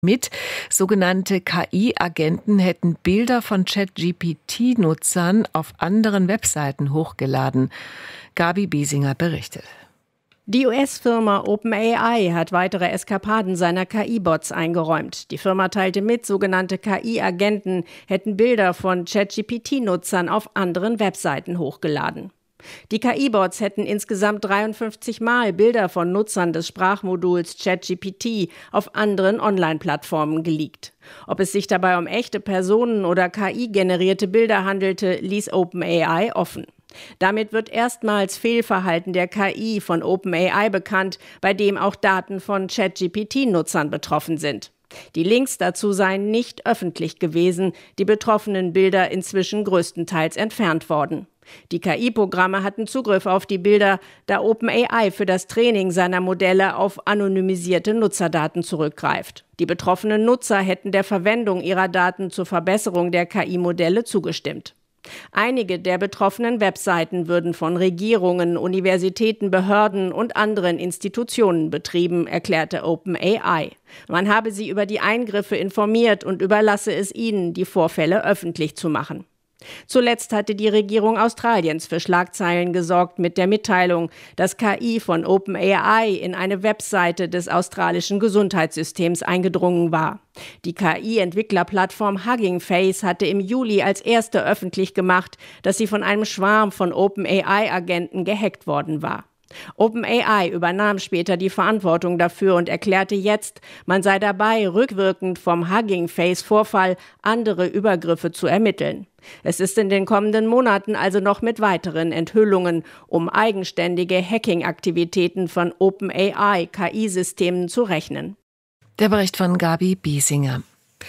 mit. Sogenannte KI-Agenten hätten Bilder von ChatGPT-Nutzern auf anderen Webseiten hochgeladen. Gabi Biesinger berichtet. Die US-Firma OpenAI hat weitere Eskapaden seiner KI-Bots eingeräumt. Die Firma teilte mit, sogenannte KI-Agenten hätten Bilder von ChatGPT-Nutzern auf anderen Webseiten hochgeladen. Die KI-Bots hätten insgesamt 53 Mal Bilder von Nutzern des Sprachmoduls ChatGPT auf anderen Online-Plattformen geleakt. Ob es sich dabei um echte Personen oder KI-generierte Bilder handelte, ließ OpenAI offen. Damit wird erstmals Fehlverhalten der KI von OpenAI bekannt, bei dem auch Daten von ChatGPT-Nutzern betroffen sind. Die Links dazu seien nicht öffentlich gewesen, die betroffenen Bilder inzwischen größtenteils entfernt worden. Die KI-Programme hatten Zugriff auf die Bilder, da OpenAI für das Training seiner Modelle auf anonymisierte Nutzerdaten zurückgreift. Die betroffenen Nutzer hätten der Verwendung ihrer Daten zur Verbesserung der KI-Modelle zugestimmt. Einige der betroffenen Webseiten würden von Regierungen, Universitäten, Behörden und anderen Institutionen betrieben, erklärte OpenAI. Man habe sie über die Eingriffe informiert und überlasse es ihnen, die Vorfälle öffentlich zu machen. Zuletzt hatte die Regierung Australiens für Schlagzeilen gesorgt mit der Mitteilung, dass KI von OpenAI in eine Webseite des australischen Gesundheitssystems eingedrungen war. Die KI-Entwicklerplattform Hugging Face hatte im Juli als erste öffentlich gemacht, dass sie von einem Schwarm von OpenAI-Agenten gehackt worden war. OpenAI übernahm später die Verantwortung dafür und erklärte jetzt, man sei dabei, rückwirkend vom Hugging Face-Vorfall andere Übergriffe zu ermitteln. Es ist in den kommenden Monaten also noch mit weiteren Enthüllungen um eigenständige Hacking-Aktivitäten von OpenAI-KI-Systemen zu rechnen. Der Bericht von Gabi Biesinger.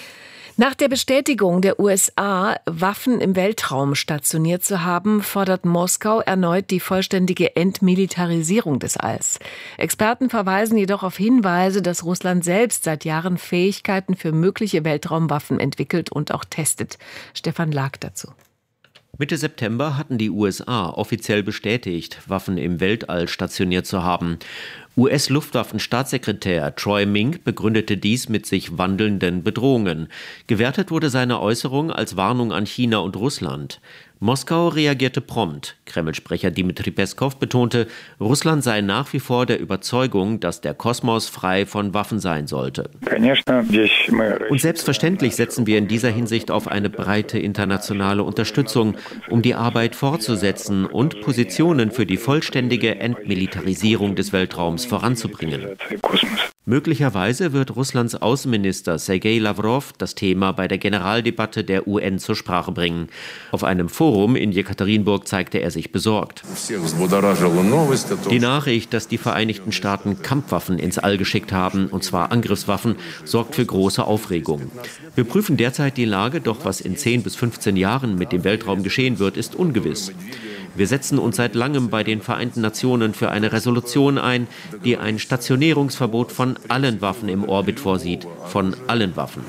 Nach der Bestätigung der USA, Waffen im Weltraum stationiert zu haben, fordert Moskau erneut die vollständige Entmilitarisierung des Alls. Experten verweisen jedoch auf Hinweise, dass Russland selbst seit Jahren Fähigkeiten für mögliche Weltraumwaffen entwickelt und auch testet. Stefan Lag dazu. Mitte September hatten die USA offiziell bestätigt, Waffen im Weltall stationiert zu haben. US-Luftwaffenstaatssekretär Troy Mink begründete dies mit sich wandelnden Bedrohungen. Gewertet wurde seine Äußerung als Warnung an China und Russland. Moskau reagierte prompt. Kreml-Sprecher Dmitri Peskow betonte, Russland sei nach wie vor der Überzeugung, dass der Kosmos frei von Waffen sein sollte. Und selbstverständlich setzen wir in dieser Hinsicht auf eine breite internationale Unterstützung, um die Arbeit fortzusetzen und Positionen für die vollständige Entmilitarisierung des Weltraums voranzubringen. Möglicherweise wird Russlands Außenminister Sergei Lavrov das Thema bei der Generaldebatte der UN zur Sprache bringen. Auf einem Forum in Jekaterinburg zeigte er sich besorgt. Die Nachricht, dass die Vereinigten Staaten Kampfwaffen ins All geschickt haben, und zwar Angriffswaffen, sorgt für große Aufregung. Wir prüfen derzeit die Lage, doch was in 10 bis 15 Jahren mit dem Weltraum geschehen wird, ist ungewiss. Wir setzen uns seit langem bei den Vereinten Nationen für eine Resolution ein, die ein Stationierungsverbot von allen Waffen im Orbit vorsieht. Von allen Waffen.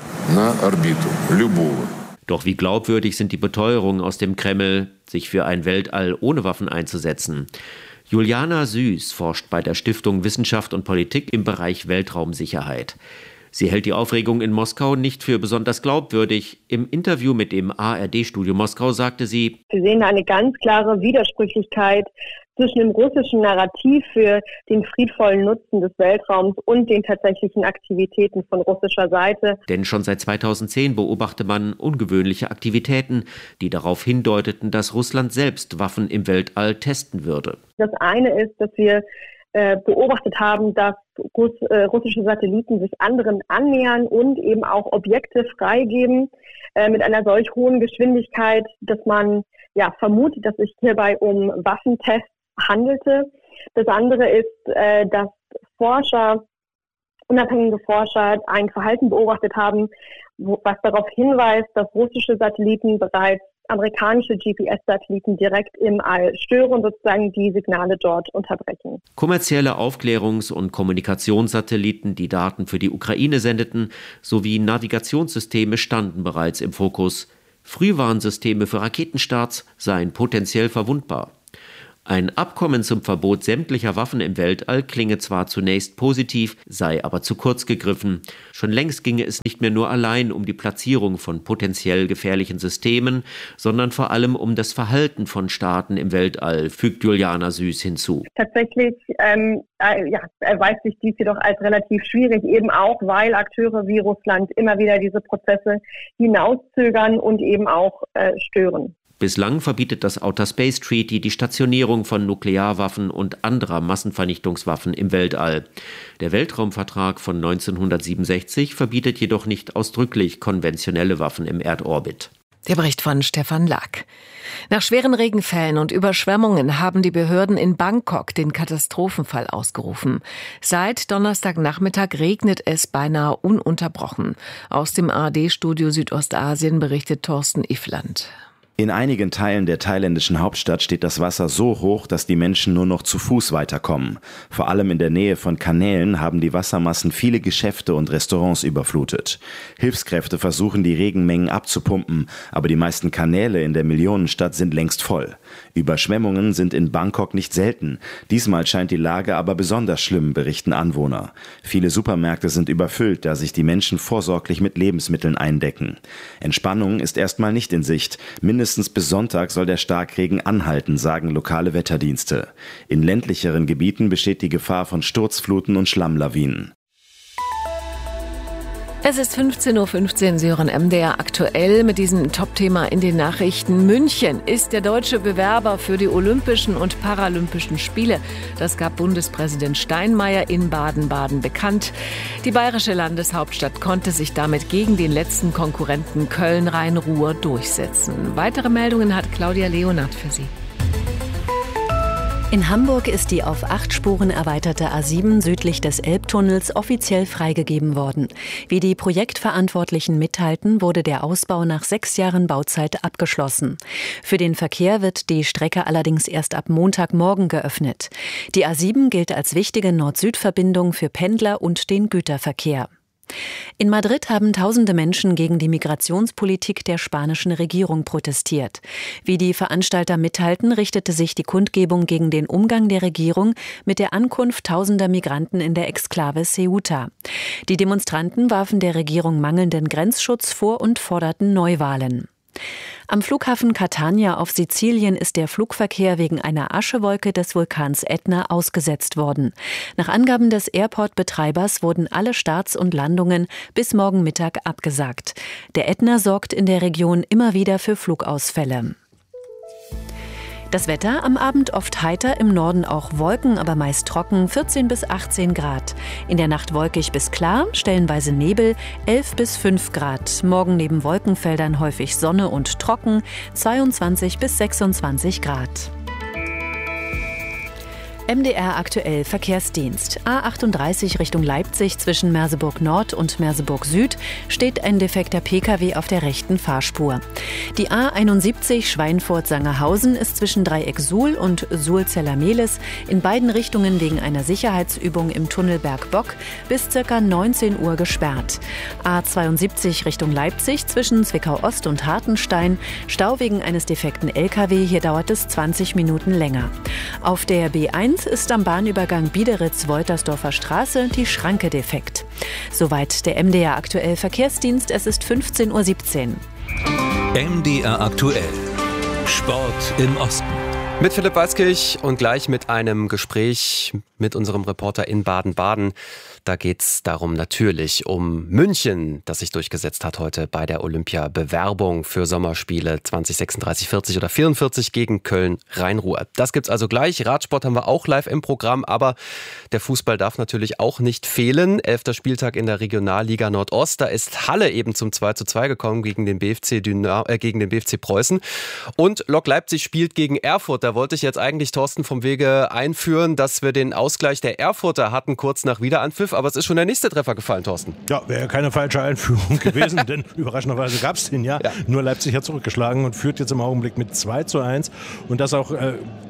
Doch wie glaubwürdig sind die Beteuerungen aus dem Kreml, sich für ein Weltall ohne Waffen einzusetzen? Juliana Süß forscht bei der Stiftung Wissenschaft und Politik im Bereich Weltraumsicherheit. Sie hält die Aufregung in Moskau nicht für besonders glaubwürdig. Im Interview mit dem ARD-Studio Moskau sagte sie: Wir sehen eine ganz klare Widersprüchlichkeit zwischen dem russischen Narrativ für den friedvollen Nutzen des Weltraums und den tatsächlichen Aktivitäten von russischer Seite. Denn schon seit 2010 beobachte man ungewöhnliche Aktivitäten, die darauf hindeuteten, dass Russland selbst Waffen im Weltall testen würde. Das eine ist, dass wir beobachtet haben, dass russische Satelliten sich anderen annähern und eben auch Objekte freigeben mit einer solch hohen Geschwindigkeit, dass man vermutet, dass sich hierbei um Waffentests handelte. Das andere ist, dass unabhängige Forscher ein Verhalten beobachtet haben, was darauf hinweist, dass russische Satelliten bereits amerikanische GPS-Satelliten direkt im All stören und sozusagen die Signale dort unterbrechen. Kommerzielle Aufklärungs- und Kommunikationssatelliten, die Daten für die Ukraine sendeten, sowie Navigationssysteme standen bereits im Fokus. Frühwarnsysteme für Raketenstarts seien potenziell verwundbar. Ein Abkommen zum Verbot sämtlicher Waffen im Weltall klinge zwar zunächst positiv, sei aber zu kurz gegriffen. Schon längst ginge es nicht mehr nur allein um die Platzierung von potenziell gefährlichen Systemen, sondern vor allem um das Verhalten von Staaten im Weltall, fügt Juliana Süß hinzu. Tatsächlich erweist sich dies jedoch als relativ schwierig, eben auch, weil Akteure wie Russland immer wieder diese Prozesse hinauszögern und eben auch stören. Bislang verbietet das Outer Space Treaty die Stationierung von Nuklearwaffen und anderer Massenvernichtungswaffen im Weltall. Der Weltraumvertrag von 1967 verbietet jedoch nicht ausdrücklich konventionelle Waffen im Erdorbit. Der Bericht von Stefan Lack. Nach schweren Regenfällen und Überschwemmungen haben die Behörden in Bangkok den Katastrophenfall ausgerufen. Seit Donnerstagnachmittag regnet es beinahe ununterbrochen. Aus dem ARD-Studio Südostasien berichtet Thorsten Iffland. In einigen Teilen der thailändischen Hauptstadt steht das Wasser so hoch, dass die Menschen nur noch zu Fuß weiterkommen. Vor allem in der Nähe von Kanälen haben die Wassermassen viele Geschäfte und Restaurants überflutet. Hilfskräfte versuchen, die Regenmengen abzupumpen, aber die meisten Kanäle in der Millionenstadt sind längst voll. Überschwemmungen sind in Bangkok nicht selten. Diesmal scheint die Lage aber besonders schlimm, berichten Anwohner. Viele Supermärkte sind überfüllt, da sich die Menschen vorsorglich mit Lebensmitteln eindecken. Entspannung ist erstmal nicht in Sicht. Mindestens bis Sonntag soll der Starkregen anhalten, sagen lokale Wetterdienste. In ländlicheren Gebieten besteht die Gefahr von Sturzfluten und Schlammlawinen. Es ist 15.15 Uhr, Sie hören MDR aktuell mit diesem Top-Thema in den Nachrichten. München ist der deutsche Bewerber für die Olympischen und Paralympischen Spiele. Das gab Bundespräsident Steinmeier in Baden-Baden bekannt. Die bayerische Landeshauptstadt konnte sich damit gegen den letzten Konkurrenten Köln-Rhein-Ruhr durchsetzen. Weitere Meldungen hat Claudia Leonard für Sie. In Hamburg ist die auf 8 Spuren erweiterte A7 südlich des Elbtunnels offiziell freigegeben worden. Wie die Projektverantwortlichen mitteilten, wurde der Ausbau nach 6 Jahren Bauzeit abgeschlossen. Für den Verkehr wird die Strecke allerdings erst ab Montagmorgen geöffnet. Die A7 gilt als wichtige Nord-Süd-Verbindung für Pendler und den Güterverkehr. In Madrid haben tausende Menschen gegen die Migrationspolitik der spanischen Regierung protestiert. Wie die Veranstalter mitteilten, richtete sich die Kundgebung gegen den Umgang der Regierung mit der Ankunft tausender Migranten in der Exklave Ceuta. Die Demonstranten warfen der Regierung mangelnden Grenzschutz vor und forderten Neuwahlen. Am Flughafen Catania auf Sizilien ist der Flugverkehr wegen einer Aschewolke des Vulkans Ätna ausgesetzt worden. Nach Angaben des Airport-Betreibers wurden alle Starts und Landungen bis morgen Mittag abgesagt. Der Ätna sorgt in der Region immer wieder für Flugausfälle. Das Wetter am Abend oft heiter, im Norden auch Wolken, aber meist trocken, 14 bis 18 Grad. In der Nacht wolkig bis klar, stellenweise Nebel, 11 bis 5 Grad. Morgen neben Wolkenfeldern häufig Sonne und trocken, 22 bis 26 Grad. MDR aktuell Verkehrsdienst. A38 Richtung Leipzig zwischen Merseburg Nord und Merseburg Süd steht ein defekter Pkw auf der rechten Fahrspur. Die A71 Schweinfurt-Sangerhausen ist zwischen Dreieck Suhl und Suhl-Zellermehlis in beiden Richtungen wegen einer Sicherheitsübung im Tunnel Bergbock bis ca. 19 Uhr gesperrt. A72 Richtung Leipzig zwischen Zwickau Ost und Hartenstein Stau wegen eines defekten Lkw, hier dauert es 20 Minuten länger. Auf der B1 ist am Bahnübergang Biederitz-Woltersdorfer Straße die Schranke defekt. Soweit der MDR aktuell Verkehrsdienst, es ist 15.17 Uhr. MDR aktuell. Sport im Osten. Mit Philipp Weiskirch und gleich mit einem Gespräch mit unserem Reporter in Baden-Baden. Da geht's darum natürlich um München, das sich durchgesetzt hat heute bei der Olympia-Bewerbung für Sommerspiele 2036, 40 oder 44 gegen Köln-Rhein-Ruhr. Das gibt's also gleich. Radsport haben wir auch live im Programm, aber der Fußball darf natürlich auch nicht fehlen. 11. Spieltag in der Regionalliga Nordost. Da ist Halle eben zum 2:2 gekommen gegen den BFC Preußen. Und Lok Leipzig spielt gegen Erfurt. Da wollte ich jetzt eigentlich Thorsten vom Wege einführen, dass wir den Ausgleich der Erfurter hatten, kurz nach Wiederanpfiff. Aber es ist schon der nächste Treffer gefallen, Thorsten. Ja, wäre ja keine falsche Einführung gewesen, denn überraschenderweise gab es den ja. Nur Leipzig hat zurückgeschlagen und führt jetzt im Augenblick mit 2:1. Und das auch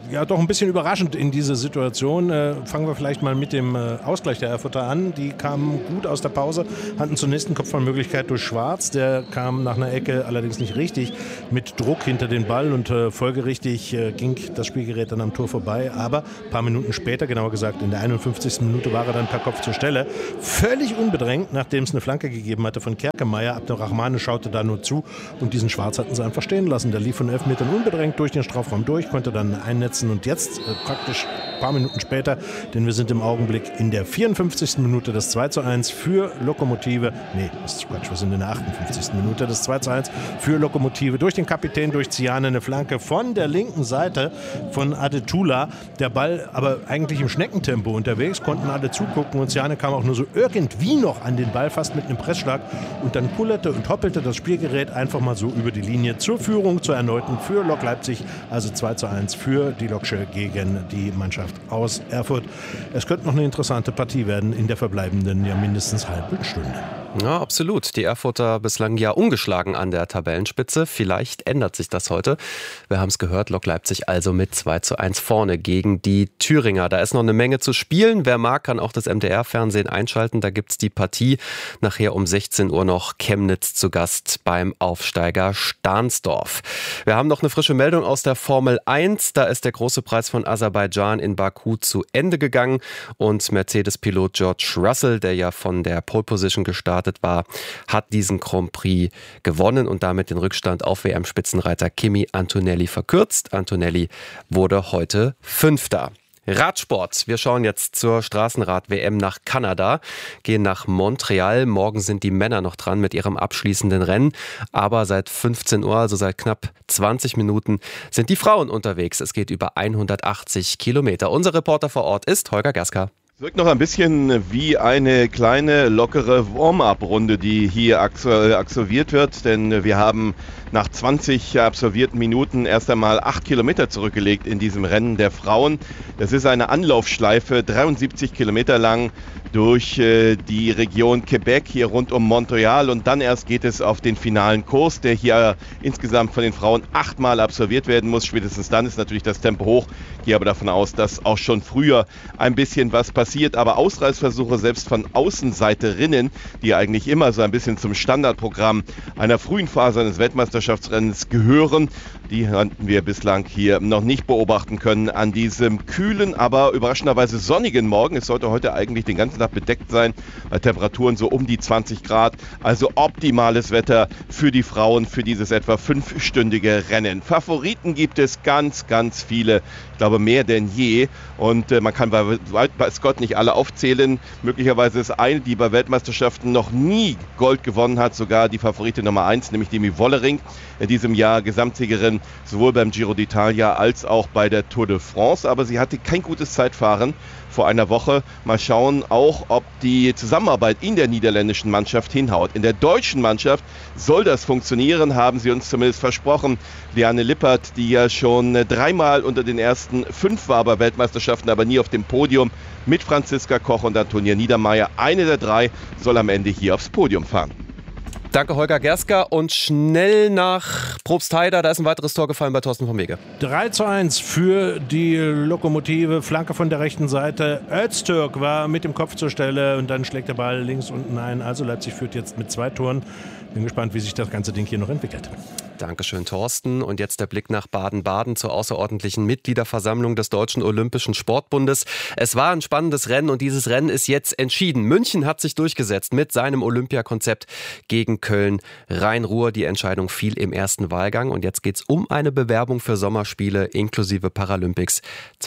doch ein bisschen überraschend in diese Situation. Fangen wir vielleicht mal mit dem Ausgleich der Erfurter an. Die kamen gut aus der Pause, hatten zunächst eine Kopfballmöglichkeit durch Schwarz. Der kam nach einer Ecke allerdings nicht richtig mit Druck hinter den Ball und folgerichtig ging das Spielgerät dann am Tor vorbei. Aber ein paar Minuten später, genauer gesagt in der 51. Minute, war er dann per Kopf zur Stelle. Völlig unbedrängt, nachdem es eine Flanke gegeben hatte von Kerkemeyer. Abderrahmane schaute da nur zu und diesen Schwarz hatten sie einfach stehen lassen. Der lief von 11 Metern unbedrängt durch den Strafraum durch, konnte dann einnetzen und jetzt praktisch ein paar Minuten später, denn wir sind im Augenblick in der 54. Minute das 2:1 für Lokomotive. Nee, das ist Quatsch, wir sind in der 58. Minute das 2:1 für Lokomotive. Durch den Kapitän, durch Ziane, eine Flanke von der linken Seite von Adetula. Der Ball aber eigentlich im Schneckentempo unterwegs, konnten alle zugucken und Ziane kam auch nur so irgendwie noch an den Ball, fast mit einem Pressschlag und dann kullerte und hoppelte das Spielgerät einfach mal so über die Linie zur Führung, zur erneuten für Lok Leipzig, also 2:1 für die Loksche gegen die Mannschaft aus Erfurt. Es könnte noch eine interessante Partie werden in der verbleibenden mindestens halben Stunde. Ja, absolut. Die Erfurter bislang ja ungeschlagen an der Tabellenspitze. Vielleicht ändert sich das heute. Wir haben es gehört, Lok Leipzig also mit 2:1 vorne gegen die Thüringer. Da ist noch eine Menge zu spielen. Wer mag, kann auch das MDR-Fernsehen einschalten. Da gibt es die Partie. Nachher um 16 Uhr noch Chemnitz zu Gast beim Aufsteiger Stahnsdorf. Wir haben noch eine frische Meldung aus der Formel 1. Da ist der große Preis von Aserbaidschan in Baku zu Ende gegangen. Und Mercedes-Pilot George Russell, der ja von der Pole Position gestartet war, hat diesen Grand Prix gewonnen und damit den Rückstand auf WM-Spitzenreiter Kimi Antonelli verkürzt. Antonelli wurde heute Fünfter. Radsport. Wir schauen jetzt zur Straßenrad-WM nach Kanada, gehen nach Montreal. Morgen sind die Männer noch dran mit ihrem abschließenden Rennen. Aber seit 15 Uhr, also seit knapp 20 Minuten, sind die Frauen unterwegs. Es geht über 180 Kilometer. Unser Reporter vor Ort ist Holger Gerska. Es wirkt noch ein bisschen wie eine kleine, lockere Warm-up-Runde, die hier absolviert wird, denn wir haben nach 20 absolvierten Minuten erst einmal 8 Kilometer zurückgelegt in diesem Rennen der Frauen. Das ist eine Anlaufschleife, 73 Kilometer lang durch die Region Quebec, hier rund um Montreal, und dann erst geht es auf den finalen Kurs, der hier insgesamt von den Frauen 8-mal absolviert werden muss. Spätestens dann ist natürlich das Tempo hoch. Ich gehe aber davon aus, dass auch schon früher ein bisschen was passiert, aber Ausreißversuche selbst von Außenseiterinnen, die eigentlich immer so ein bisschen zum Standardprogramm einer frühen Phase eines Weltmeisterschaftsrennens gehören, die hatten wir bislang hier noch nicht beobachten können an diesem kühlen, aber überraschenderweise sonnigen Morgen. Es sollte heute eigentlich den ganzen Tag bedeckt sein, bei Temperaturen so um die 20 Grad. Also optimales Wetter für die Frauen für dieses etwa 5-stündige Rennen. Favoriten gibt es ganz, ganz viele. Ich glaube, mehr denn je. Und man kann bei Scott nicht alle aufzählen. Möglicherweise ist eine, die bei Weltmeisterschaften noch nie Gold gewonnen hat, sogar die Favoritin Nummer 1, nämlich Demi Wollering, in diesem Jahr Gesamtsiegerin, sowohl beim Giro d'Italia als auch bei der Tour de France. Aber sie hatte kein gutes Zeitfahren vor einer Woche. Mal schauen auch, ob die Zusammenarbeit in der niederländischen Mannschaft hinhaut. In der deutschen Mannschaft soll das funktionieren, haben sie uns zumindest versprochen. Liane Lippert, die ja schon 3-mal unter den ersten 5 war bei Weltmeisterschaften, aber nie auf dem Podium, mit Franziska Koch und Antonia Niedermeyer. Eine der 3 soll am Ende hier aufs Podium fahren. Danke, Holger Gerska. Und schnell nach Probstheida, da ist ein weiteres Tor gefallen bei Thorsten vom Wege. 3:1 für die Lokomotive. Flanke von der rechten Seite. Öztürk war mit dem Kopf zur Stelle und dann schlägt der Ball links unten ein. Also Leipzig führt jetzt mit 2 Toren. Bin gespannt, wie sich das ganze Ding hier noch entwickelt. Dankeschön, Thorsten. Und jetzt der Blick nach Baden-Baden zur außerordentlichen Mitgliederversammlung des Deutschen Olympischen Sportbundes. Es war ein spannendes Rennen und dieses Rennen ist jetzt entschieden. München hat sich durchgesetzt mit seinem Olympiakonzept gegen Köln. Rhein-Ruhr, die Entscheidung fiel im ersten Wahlgang. Und jetzt geht es um eine Bewerbung für Sommerspiele inklusive Paralympics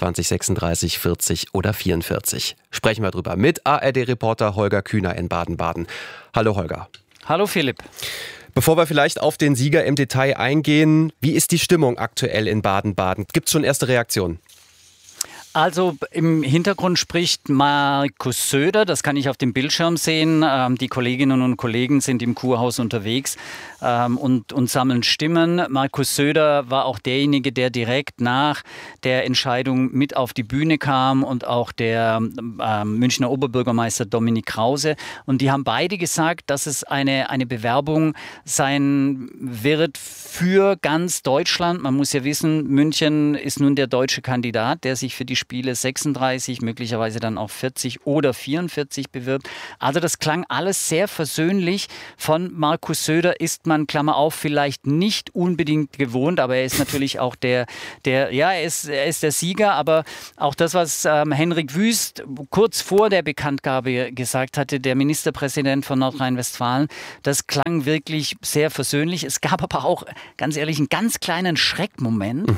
2036, 40 oder 44. Sprechen wir drüber mit ARD-Reporter Holger Kühner in Baden-Baden. Hallo Holger. Hallo Philipp. Bevor wir vielleicht auf den Sieger im Detail eingehen, wie ist die Stimmung aktuell in Baden-Baden? Gibt es schon erste Reaktionen? Also im Hintergrund spricht Markus Söder, das kann ich auf dem Bildschirm sehen. Die Kolleginnen und Kollegen sind im Kurhaus unterwegs und sammeln Stimmen. Markus Söder war auch derjenige, der direkt nach der Entscheidung mit auf die Bühne kam und auch der Münchner Oberbürgermeister Dominik Krause. Und die haben beide gesagt, dass es eine Bewerbung sein wird für ganz Deutschland. Man muss ja wissen, München ist nun der deutsche Kandidat, der sich für die Spiele 36, möglicherweise dann auch 40 oder 44 bewirbt. Also das klang alles sehr versöhnlich. Von Markus Söder ist man, Klammer auf, vielleicht nicht unbedingt gewohnt, aber er ist natürlich auch er ist der Sieger, aber auch das, was Henrik Wüst kurz vor der Bekanntgabe gesagt hatte, der Ministerpräsident von Nordrhein-Westfalen, das klang wirklich sehr versöhnlich. Es gab aber auch, ganz ehrlich, einen ganz kleinen Schreckmoment.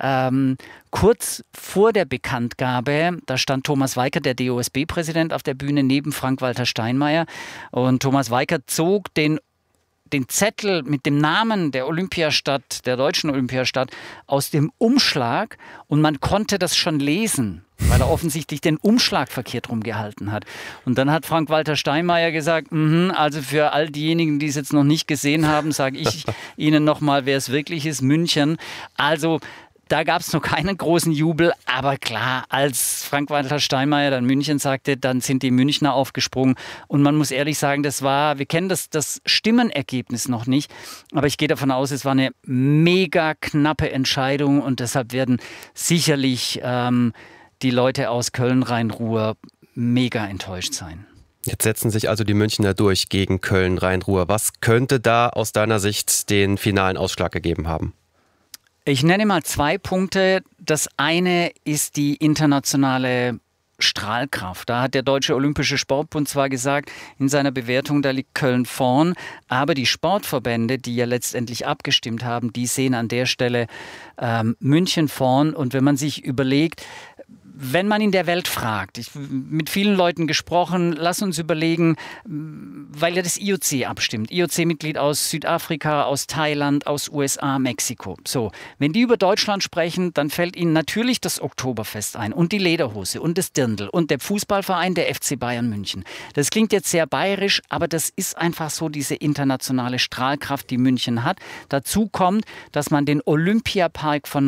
Kurz vor der Bekanntgabe, da stand Thomas Weikert, der DOSB-Präsident, auf der Bühne neben Frank-Walter Steinmeier. Und Thomas Weikert zog den Zettel mit dem Namen der Olympiastadt, der deutschen Olympiastadt, aus dem Umschlag und man konnte das schon lesen, weil er offensichtlich den Umschlag verkehrt rumgehalten hat. Und dann hat Frank-Walter Steinmeier gesagt, also für all diejenigen, die es jetzt noch nicht gesehen haben, sage ich Ihnen nochmal, wer es wirklich ist, München. Also da gab es noch keinen großen Jubel, aber klar, als Frank-Walter Steinmeier dann München sagte, dann sind die Münchner aufgesprungen. Und man muss ehrlich sagen, wir kennen das Stimmenergebnis noch nicht, aber ich gehe davon aus, es war eine mega knappe Entscheidung und deshalb werden sicherlich die Leute aus Köln-Rhein-Ruhr mega enttäuscht sein. Jetzt setzen sich also die Münchner durch gegen Köln-Rhein-Ruhr. Was könnte da aus deiner Sicht den finalen Ausschlag gegeben haben? Ich nenne mal 2 Punkte. Das eine ist die internationale Strahlkraft. Da hat der Deutsche Olympische Sportbund zwar gesagt, in seiner Bewertung, da liegt Köln vorn, aber die Sportverbände, die ja letztendlich abgestimmt haben, die sehen an der Stelle München vorn. Und wenn man sich überlegt, wenn man in der Welt fragt, ich habe mit vielen Leuten gesprochen, lass uns überlegen, weil ja das IOC abstimmt. IOC-Mitglied aus Südafrika, aus Thailand, aus USA, Mexiko. So, wenn die über Deutschland sprechen, dann fällt ihnen natürlich das Oktoberfest ein und die Lederhose und das Dirndl und der Fußballverein, der FC Bayern München. Das klingt jetzt sehr bayerisch, aber das ist einfach so diese internationale Strahlkraft, die München hat. Dazu kommt, dass man den Olympiapark von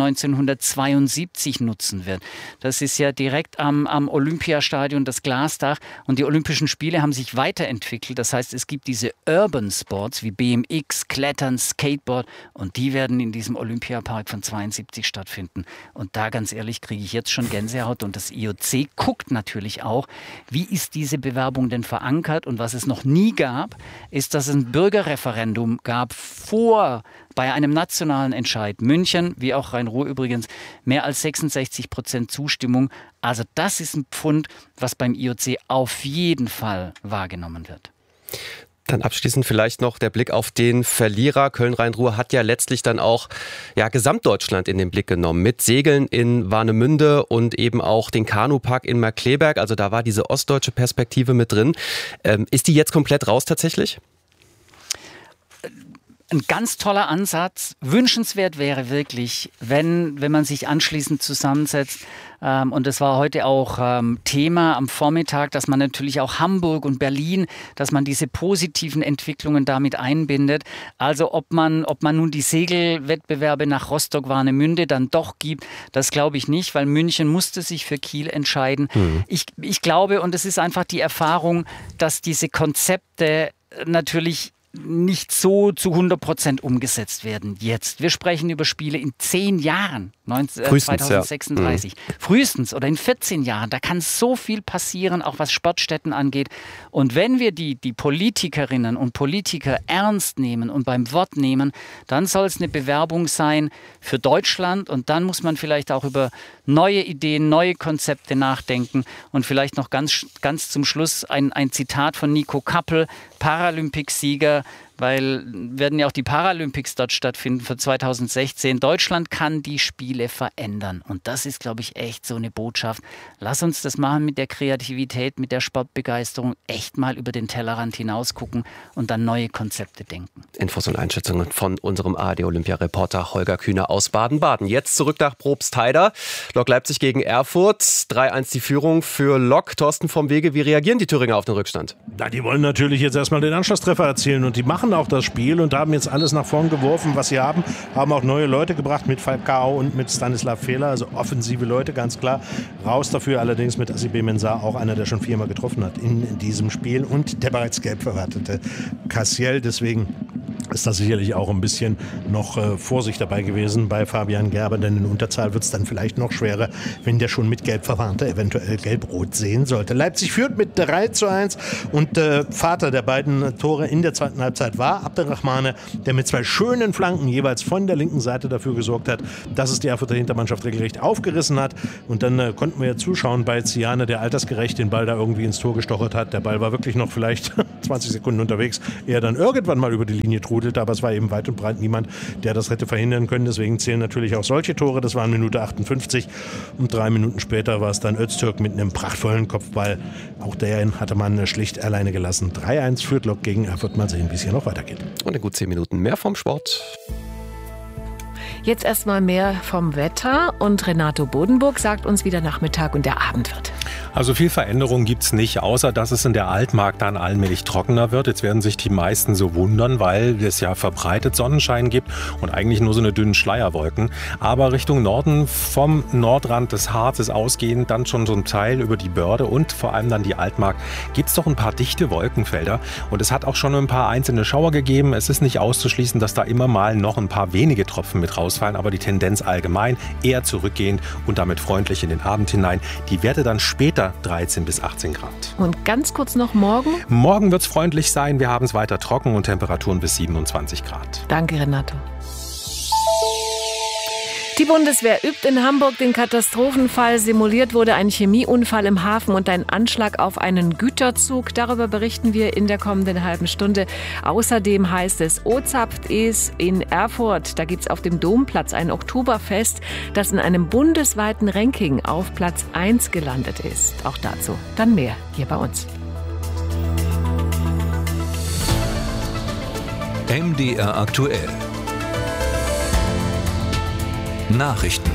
1972 nutzen wird. Das ist ja direkt am Olympiastadion, das Glasdach. Und die Olympischen Spiele haben sich weiterentwickelt. Das heißt, es gibt diese Urban Sports wie BMX, Klettern, Skateboard und die werden in diesem Olympiapark von 72 stattfinden. Und da, ganz ehrlich, kriege ich jetzt schon Gänsehaut. Und das IOC guckt natürlich auch, wie ist diese Bewerbung denn verankert? Und was es noch nie gab, ist, dass es ein Bürgerreferendum gab bei einem nationalen Entscheid. München, wie auch Rhein-Ruhr übrigens, mehr als 66% Zustimmung. Also das ist ein Pfund, was beim IOC auf jeden Fall wahrgenommen wird. Dann abschließend vielleicht noch der Blick auf den Verlierer. Köln-Rhein-Ruhr hat ja letztlich dann auch Gesamtdeutschland in den Blick genommen. Mit Segeln in Warnemünde und eben auch den Kanupark in Markkleeberg. Also da war diese ostdeutsche Perspektive mit drin. Ist die jetzt komplett raus tatsächlich? Ein ganz toller Ansatz. Wünschenswert wäre wirklich, wenn man sich anschließend zusammensetzt. Und das war heute auch Thema am Vormittag, dass man natürlich auch Hamburg und Berlin, dass man diese positiven Entwicklungen damit einbindet. Also ob man nun die Segelwettbewerbe nach Rostock-Warnemünde dann doch gibt, das glaube ich nicht, weil München musste sich für Kiel entscheiden. Ich glaube, und es ist einfach die Erfahrung, dass diese Konzepte natürlich nicht so zu 100% umgesetzt werden jetzt. Wir sprechen über Spiele in 10 Jahren, 2036. Ja. Frühestens oder in 14 Jahren. Da kann so viel passieren, auch was Sportstätten angeht. Und wenn wir die Politikerinnen und Politiker ernst nehmen und beim Wort nehmen, dann soll es eine Bewerbung sein für Deutschland und dann muss man vielleicht auch über neue Ideen, neue Konzepte nachdenken. Und vielleicht noch ganz zum Schluss ein Zitat von Nico Kappel, Paralympicsieger weil werden ja auch die Paralympics dort stattfinden für 2016. Deutschland kann die Spiele verändern. Und das ist, glaube ich, echt so eine Botschaft. Lass uns das machen mit der Kreativität, mit der Sportbegeisterung, echt mal über den Tellerrand hinaus gucken und dann neue Konzepte denken. Infos und Einschätzungen von unserem ARD-Olympia-Reporter Holger Kühner aus Baden-Baden. Jetzt zurück nach Probstheida. Lok Leipzig gegen Erfurt. 3-1 die Führung für Lok. Thorsten vom Wege, wie reagieren die Thüringer auf den Rückstand? Na, die wollen natürlich jetzt erstmal den Anschlusstreffer erzielen und die machen auch das Spiel und haben jetzt alles nach vorn geworfen, was sie haben. Haben auch neue Leute gebracht mit Falcao und mit Stanislav Fehler, also offensive Leute, ganz klar. Raus dafür allerdings mit Asibé Mensah, auch einer, der schon 4-mal getroffen hat in diesem Spiel und der bereits gelb verwartete Cassiel. Deswegen ist da sicherlich auch ein bisschen noch Vorsicht dabei gewesen bei Fabian Gerber, denn in Unterzahl wird es dann vielleicht noch schwerer, wenn der schon mit gelb verwarnte eventuell gelb-rot sehen sollte. Leipzig führt mit 3-1 und Vater der beiden Tore in der zweiten Halbzeit war Abderrahmane, der mit 2 schönen Flanken jeweils von der linken Seite dafür gesorgt hat, dass es die Erfurter Hintermannschaft regelrecht aufgerissen hat. Und dann konnten wir ja zuschauen bei Ziane, der altersgerecht den Ball da irgendwie ins Tor gestochert hat. Der Ball war wirklich noch vielleicht 20 Sekunden unterwegs, ehe er dann irgendwann mal über die Linie trudelte, aber es war eben weit und breit niemand, der das hätte verhindern können. Deswegen zählen natürlich auch solche Tore. Das waren Minute 58 und 3 Minuten später war es dann Öztürk mit einem prachtvollen Kopfball. Auch den hatte man schlicht alleine gelassen. 3-1 führt Lok gegen Erfurt. Mal sehen, wie es hier noch weitergeht. Und in gut 10 Minuten mehr vom Sport. Jetzt erstmal mehr vom Wetter und Renato Bodenburg sagt uns, wie der Nachmittag und der Abend wird. Also viel Veränderung gibt es nicht, außer dass es in der Altmark dann allmählich trockener wird. Jetzt werden sich die meisten so wundern, weil es ja verbreitet Sonnenschein gibt und eigentlich nur so eine dünnen Schleierwolken. Aber Richtung Norden, vom Nordrand des Harzes ausgehend, dann schon so ein Teil über die Börde und vor allem dann die Altmark, gibt es doch ein paar dichte Wolkenfelder. Und es hat auch schon ein paar einzelne Schauer gegeben. Es ist nicht auszuschließen, dass da immer mal noch ein paar wenige Tropfen mit rausfallen, aber die Tendenz allgemein eher zurückgehend und damit freundlich in den Abend hinein. Die Werte dann später 13 bis 18 Grad. Und ganz kurz noch morgen? Morgen wird es freundlich sein. Wir haben es weiter trocken und Temperaturen bis 27 Grad. Danke, Renato. Die Bundeswehr übt in Hamburg den Katastrophenfall. Simuliert wurde ein Chemieunfall im Hafen und ein Anschlag auf einen Güterzug. Darüber berichten wir in der kommenden halben Stunde. Außerdem heißt es, Ozapft ist in Erfurt. Da gibt es auf dem Domplatz ein Oktoberfest, das in einem bundesweiten Ranking auf Platz 1 gelandet ist. Auch dazu dann mehr hier bei uns. MDR aktuell. Nachrichten.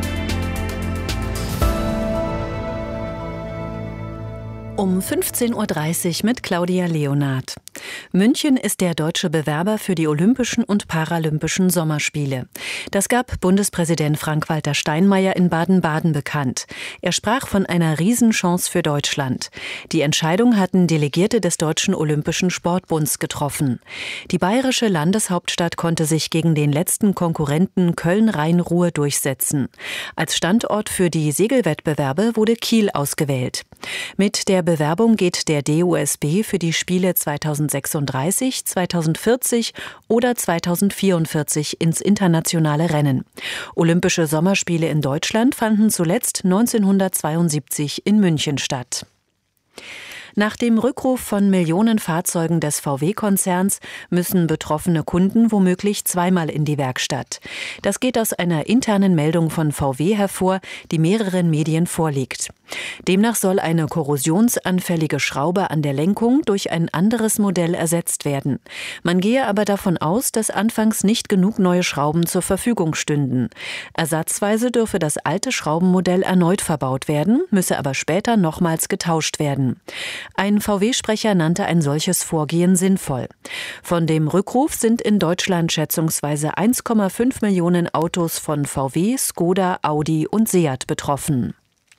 Um 15.30 Uhr mit Claudia Leonard. München ist der deutsche Bewerber für die Olympischen und Paralympischen Sommerspiele. Das gab Bundespräsident Frank-Walter Steinmeier in Baden-Baden bekannt. Er sprach von einer Riesenchance für Deutschland. Die Entscheidung hatten Delegierte des Deutschen Olympischen Sportbunds getroffen. Die bayerische Landeshauptstadt konnte sich gegen den letzten Konkurrenten Köln-Rhein-Ruhr durchsetzen. Als Standort für die Segelwettbewerbe wurde Kiel ausgewählt. Mit der Bewerbung geht der DOSB für die Spiele 2036, 2040 oder 2044 ins internationale Rennen. Olympische Sommerspiele in Deutschland fanden zuletzt 1972 in München statt. Nach dem Rückruf von Millionen Fahrzeugen des VW-Konzerns müssen betroffene Kunden womöglich zweimal in die Werkstatt. Das geht aus einer internen Meldung von VW hervor, die mehreren Medien vorliegt. Demnach soll eine korrosionsanfällige Schraube an der Lenkung durch ein anderes Modell ersetzt werden. Man gehe aber davon aus, dass anfangs nicht genug neue Schrauben zur Verfügung stünden. Ersatzweise dürfe das alte Schraubenmodell erneut verbaut werden, müsse aber später nochmals getauscht werden. Ein VW-Sprecher nannte ein solches Vorgehen sinnvoll. Von dem Rückruf sind in Deutschland schätzungsweise 1,5 Millionen Autos von VW, Skoda, Audi und Seat betroffen.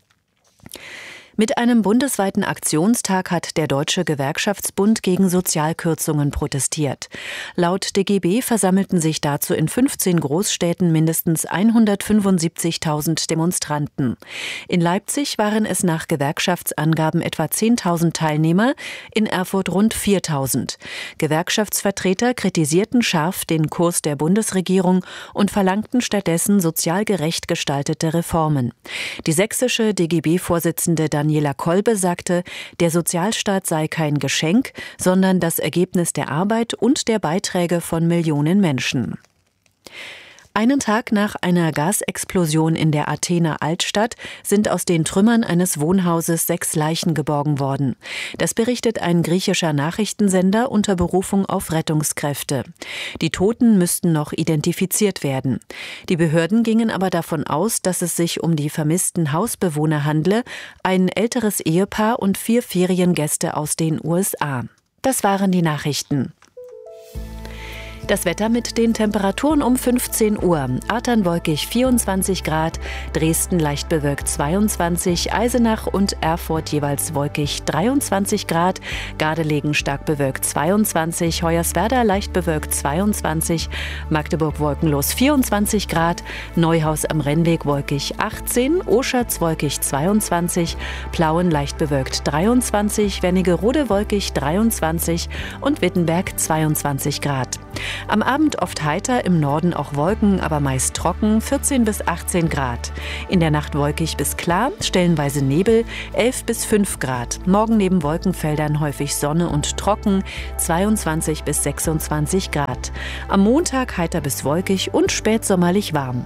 Mit einem bundesweiten Aktionstag hat der Deutsche Gewerkschaftsbund gegen Sozialkürzungen protestiert. Laut DGB versammelten sich dazu in 15 Großstädten mindestens 175.000 Demonstranten. In Leipzig waren es nach Gewerkschaftsangaben etwa 10.000 Teilnehmer, in Erfurt rund 4.000. Gewerkschaftsvertreter kritisierten scharf den Kurs der Bundesregierung und verlangten stattdessen sozial gerecht gestaltete Reformen. Die sächsische DGB-Vorsitzende Daniela Kolbe sagte, der Sozialstaat sei kein Geschenk, sondern das Ergebnis der Arbeit und der Beiträge von Millionen Menschen. Einen Tag nach einer Gasexplosion in der Athener Altstadt sind aus den Trümmern eines Wohnhauses 6 Leichen geborgen worden. Das berichtet ein griechischer Nachrichtensender unter Berufung auf Rettungskräfte. Die Toten müssten noch identifiziert werden. Die Behörden gingen aber davon aus, dass es sich um die vermissten Hausbewohner handle, ein älteres Ehepaar und 4 Feriengäste aus den USA. Das waren die Nachrichten. Das Wetter mit den Temperaturen um 15 Uhr. Athern wolkig 24 Grad, Dresden leicht bewölkt 22, Eisenach und Erfurt jeweils wolkig 23 Grad, Gardelegen stark bewölkt 22, Hoyerswerda leicht bewölkt 22, Magdeburg wolkenlos 24 Grad, Neuhaus am Rennweg wolkig 18, Oschatz wolkig 22, Plauen leicht bewölkt 23, Wernigerode wolkig 23 und Wittenberg 22 Grad. Am Abend oft heiter, im Norden auch Wolken, aber meist trocken, 14 bis 18 Grad. In der Nacht wolkig bis klar, stellenweise Nebel, 11 bis 5 Grad. Morgen neben Wolkenfeldern häufig Sonne und trocken, 22 bis 26 Grad. Am Montag heiter bis wolkig und spätsommerlich warm.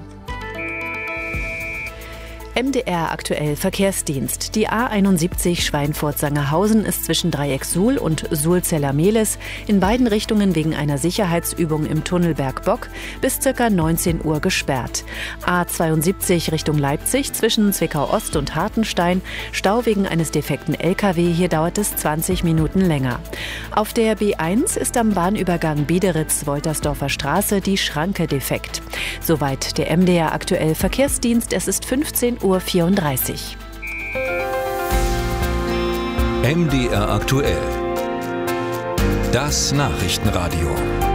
MDR aktuell Verkehrsdienst. Die A71 Schweinfurt-Sangerhausen ist zwischen Dreieck Suhl und Suhl-Zellermehlis in beiden Richtungen wegen einer Sicherheitsübung im Tunnel Bergbock bis ca. 19 Uhr gesperrt. A72 Richtung Leipzig zwischen Zwickau-Ost und Hartenstein. Stau wegen eines defekten LKW. Hier dauert es 20 Minuten länger. Auf der B1 ist am Bahnübergang Biederitz-Woltersdorfer Straße die Schranke defekt. Soweit der MDR aktuell Verkehrsdienst. Es ist 15:34 Uhr. MDR aktuell. Das Nachrichtenradio.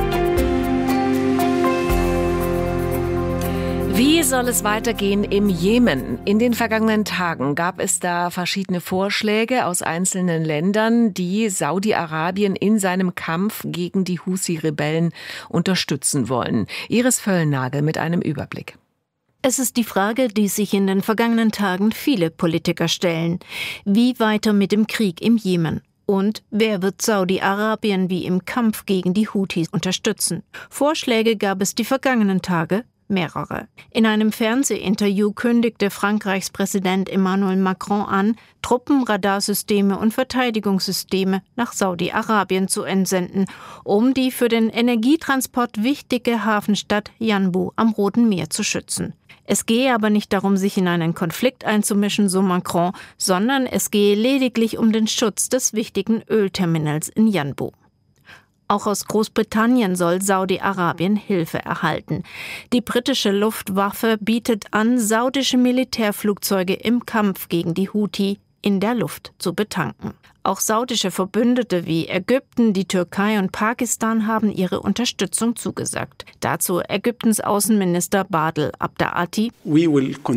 Wie soll es weitergehen im Jemen? In den vergangenen Tagen gab es da verschiedene Vorschläge aus einzelnen Ländern, die Saudi-Arabien in seinem Kampf gegen die Husi-Rebellen unterstützen wollen. Iris Völlnagel mit einem Überblick. Es ist die Frage, die sich in den vergangenen Tagen viele Politiker stellen. Wie weiter mit dem Krieg im Jemen? Und wer wird Saudi-Arabien wie im Kampf gegen die Houthis unterstützen? Vorschläge gab es die vergangenen Tage mehrere. In einem Fernsehinterview kündigte Frankreichs Präsident Emmanuel Macron an, Truppen, Radarsysteme und Verteidigungssysteme nach Saudi-Arabien zu entsenden, um die für den Energietransport wichtige Hafenstadt Yanbu am Roten Meer zu schützen. Es gehe aber nicht darum, sich in einen Konflikt einzumischen, so Macron, sondern es gehe lediglich um den Schutz des wichtigen Ölterminals in Yanbu. Auch aus Großbritannien soll Saudi-Arabien Hilfe erhalten. Die britische Luftwaffe bietet an, saudische Militärflugzeuge im Kampf gegen die Houthi in der Luft zu betanken. Auch saudische Verbündete wie Ägypten, die Türkei und Pakistan haben ihre Unterstützung zugesagt. Dazu Ägyptens Außenminister Badr Abdeati. Wir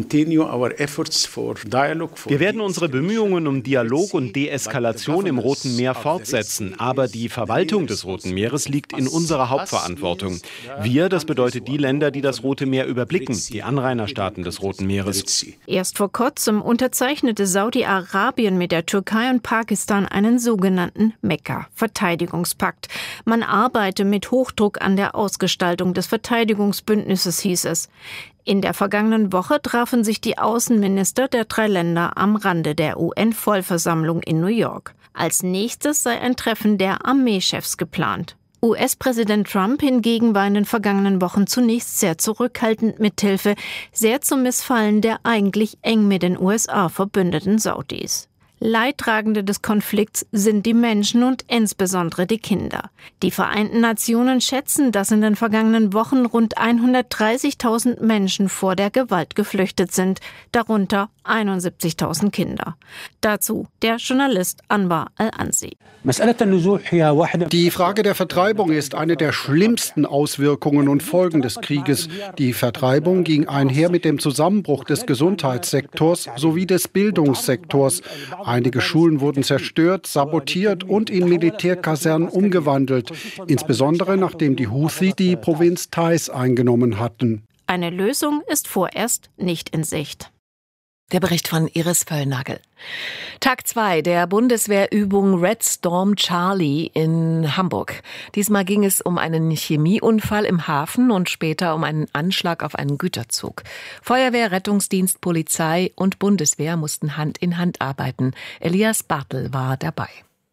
werden unsere Bemühungen um Dialog und Deeskalation im Roten Meer fortsetzen. Aber die Verwaltung des Roten Meeres liegt in unserer Hauptverantwortung. Wir, das bedeutet die Länder, die das Rote Meer überblicken, die Anrainerstaaten des Roten Meeres. Erst vor kurzem unterzeichnete Saudi-Arabien mit der Türkei und Pakistan einen sogenannten Mekka-Verteidigungspakt. Man arbeite mit Hochdruck an der Ausgestaltung des Verteidigungsbündnisses, hieß es. In der vergangenen Woche trafen sich die Außenminister der 3 Länder am Rande der UN-Vollversammlung in New York. Als nächstes sei ein Treffen der Armeechefs geplant. US-Präsident Trump hingegen war in den vergangenen Wochen zunächst sehr zurückhaltend mit Hilfe, sehr zum Missfallen der eigentlich eng mit den USA verbündeten Saudis. Leidtragende des Konflikts sind die Menschen und insbesondere die Kinder. Die Vereinten Nationen schätzen, dass in den vergangenen Wochen rund 130.000 Menschen vor der Gewalt geflüchtet sind, darunter 71.000 Kinder. Dazu der Journalist Anwar Al-Ansi. Die Frage der Vertreibung ist eine der schlimmsten Auswirkungen und Folgen des Krieges. Die Vertreibung ging einher mit dem Zusammenbruch des Gesundheitssektors sowie des Bildungssektors. Einige Schulen wurden zerstört, sabotiert und in Militärkasernen umgewandelt, insbesondere nachdem die Houthi die Provinz Taiz eingenommen hatten. Eine Lösung ist vorerst nicht in Sicht. Der Bericht von Iris Völlnagel. Tag 2 der Bundeswehrübung Red Storm Charlie in Hamburg. Diesmal ging es um einen Chemieunfall im Hafen und später um einen Anschlag auf einen Güterzug. Feuerwehr, Rettungsdienst, Polizei und Bundeswehr mussten Hand in Hand arbeiten. Elias Bartel war dabei.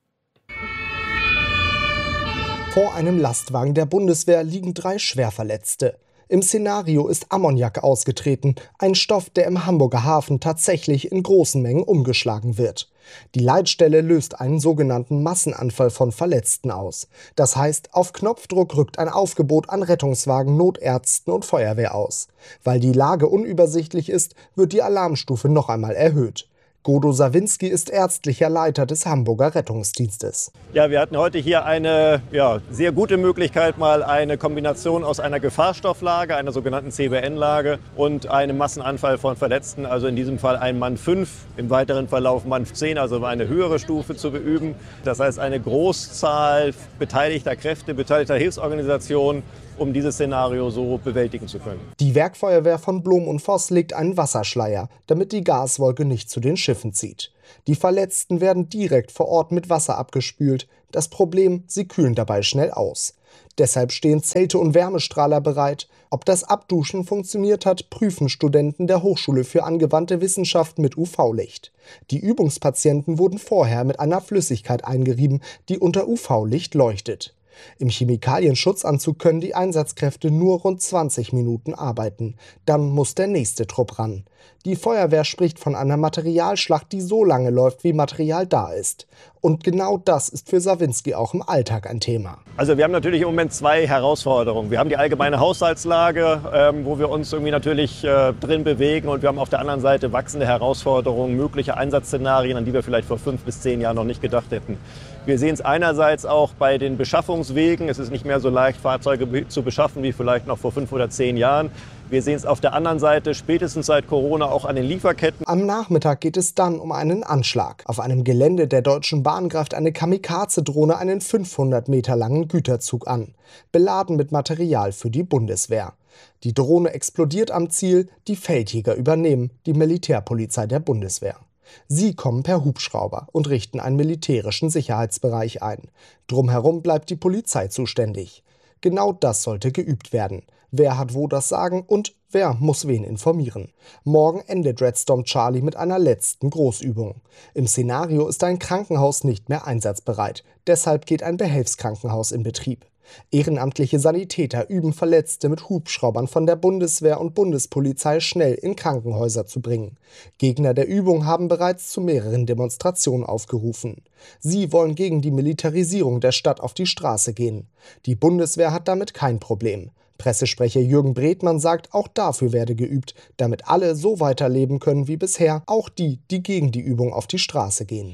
Vor einem Lastwagen der Bundeswehr liegen 3 Schwerverletzte. Im Szenario ist Ammoniak ausgetreten, ein Stoff, der im Hamburger Hafen tatsächlich in großen Mengen umgeschlagen wird. Die Leitstelle löst einen sogenannten Massenanfall von Verletzten aus. Das heißt, auf Knopfdruck rückt ein Aufgebot an Rettungswagen, Notärzten und Feuerwehr aus. Weil die Lage unübersichtlich ist, wird die Alarmstufe noch einmal erhöht. Godo Sawinski ist ärztlicher Leiter des Hamburger Rettungsdienstes. Ja, wir hatten heute hier eine sehr gute Möglichkeit, mal eine Kombination aus einer Gefahrstofflage, einer sogenannten CBN-Lage und einem Massenanfall von Verletzten, also in diesem Fall ein Mann 5, im weiteren Verlauf Mann 10, also eine höhere Stufe zu beüben. Das heißt, eine Großzahl beteiligter Kräfte, beteiligter Hilfsorganisationen, um dieses Szenario so bewältigen zu können. Die Werkfeuerwehr von Blom und Voss legt einen Wasserschleier, damit die Gaswolke nicht zu den Schiffen zieht. Die Verletzten werden direkt vor Ort mit Wasser abgespült. Das Problem, sie kühlen dabei schnell aus. Deshalb stehen Zelte und Wärmestrahler bereit. Ob das Abduschen funktioniert hat, prüfen Studenten der Hochschule für angewandte Wissenschaft mit UV-Licht. Die Übungspatienten wurden vorher mit einer Flüssigkeit eingerieben, die unter UV-Licht leuchtet. Im Chemikalienschutzanzug können die Einsatzkräfte nur rund 20 Minuten arbeiten. Dann muss der nächste Trupp ran. Die Feuerwehr spricht von einer Materialschlacht, die so lange läuft, wie Material da ist. Und genau das ist für Sawinski auch im Alltag ein Thema. Also wir haben natürlich im Moment 2 Herausforderungen. Wir haben die allgemeine Haushaltslage, wo wir uns irgendwie natürlich drin bewegen. Und wir haben auf der anderen Seite wachsende Herausforderungen, mögliche Einsatzszenarien, an die wir vielleicht vor 5 bis 10 Jahren noch nicht gedacht hätten. Wir sehen es einerseits auch bei den Beschaffungswegen. Es ist nicht mehr so leicht, Fahrzeuge zu beschaffen wie vielleicht noch vor 5 oder 10 Jahren. Wir sehen es auf der anderen Seite spätestens seit Corona auch an den Lieferketten. Am Nachmittag geht es dann um einen Anschlag. Auf einem Gelände der Deutschen Bahn greift eine Kamikaze-Drohne einen 500 Meter langen Güterzug an, beladen mit Material für die Bundeswehr. Die Drohne explodiert am Ziel, die Feldjäger übernehmen, die Militärpolizei der Bundeswehr. Sie kommen per Hubschrauber und richten einen militärischen Sicherheitsbereich ein. Drumherum bleibt die Polizei zuständig. Genau das sollte geübt werden. Wer hat wo das Sagen und wer muss wen informieren? Morgen endet Red Storm Charlie mit einer letzten Großübung. Im Szenario ist ein Krankenhaus nicht mehr einsatzbereit. Deshalb geht ein Behelfskrankenhaus in Betrieb. Ehrenamtliche Sanitäter üben Verletzte mit Hubschraubern von der Bundeswehr und Bundespolizei schnell in Krankenhäuser zu bringen. Gegner der Übung haben bereits zu mehreren Demonstrationen aufgerufen. Sie wollen gegen die Militarisierung der Stadt auf die Straße gehen. Die Bundeswehr hat damit kein Problem. Pressesprecher Jürgen Bredmann sagt, auch dafür werde geübt, damit alle so weiterleben können wie bisher, auch die, die gegen die Übung auf die Straße gehen.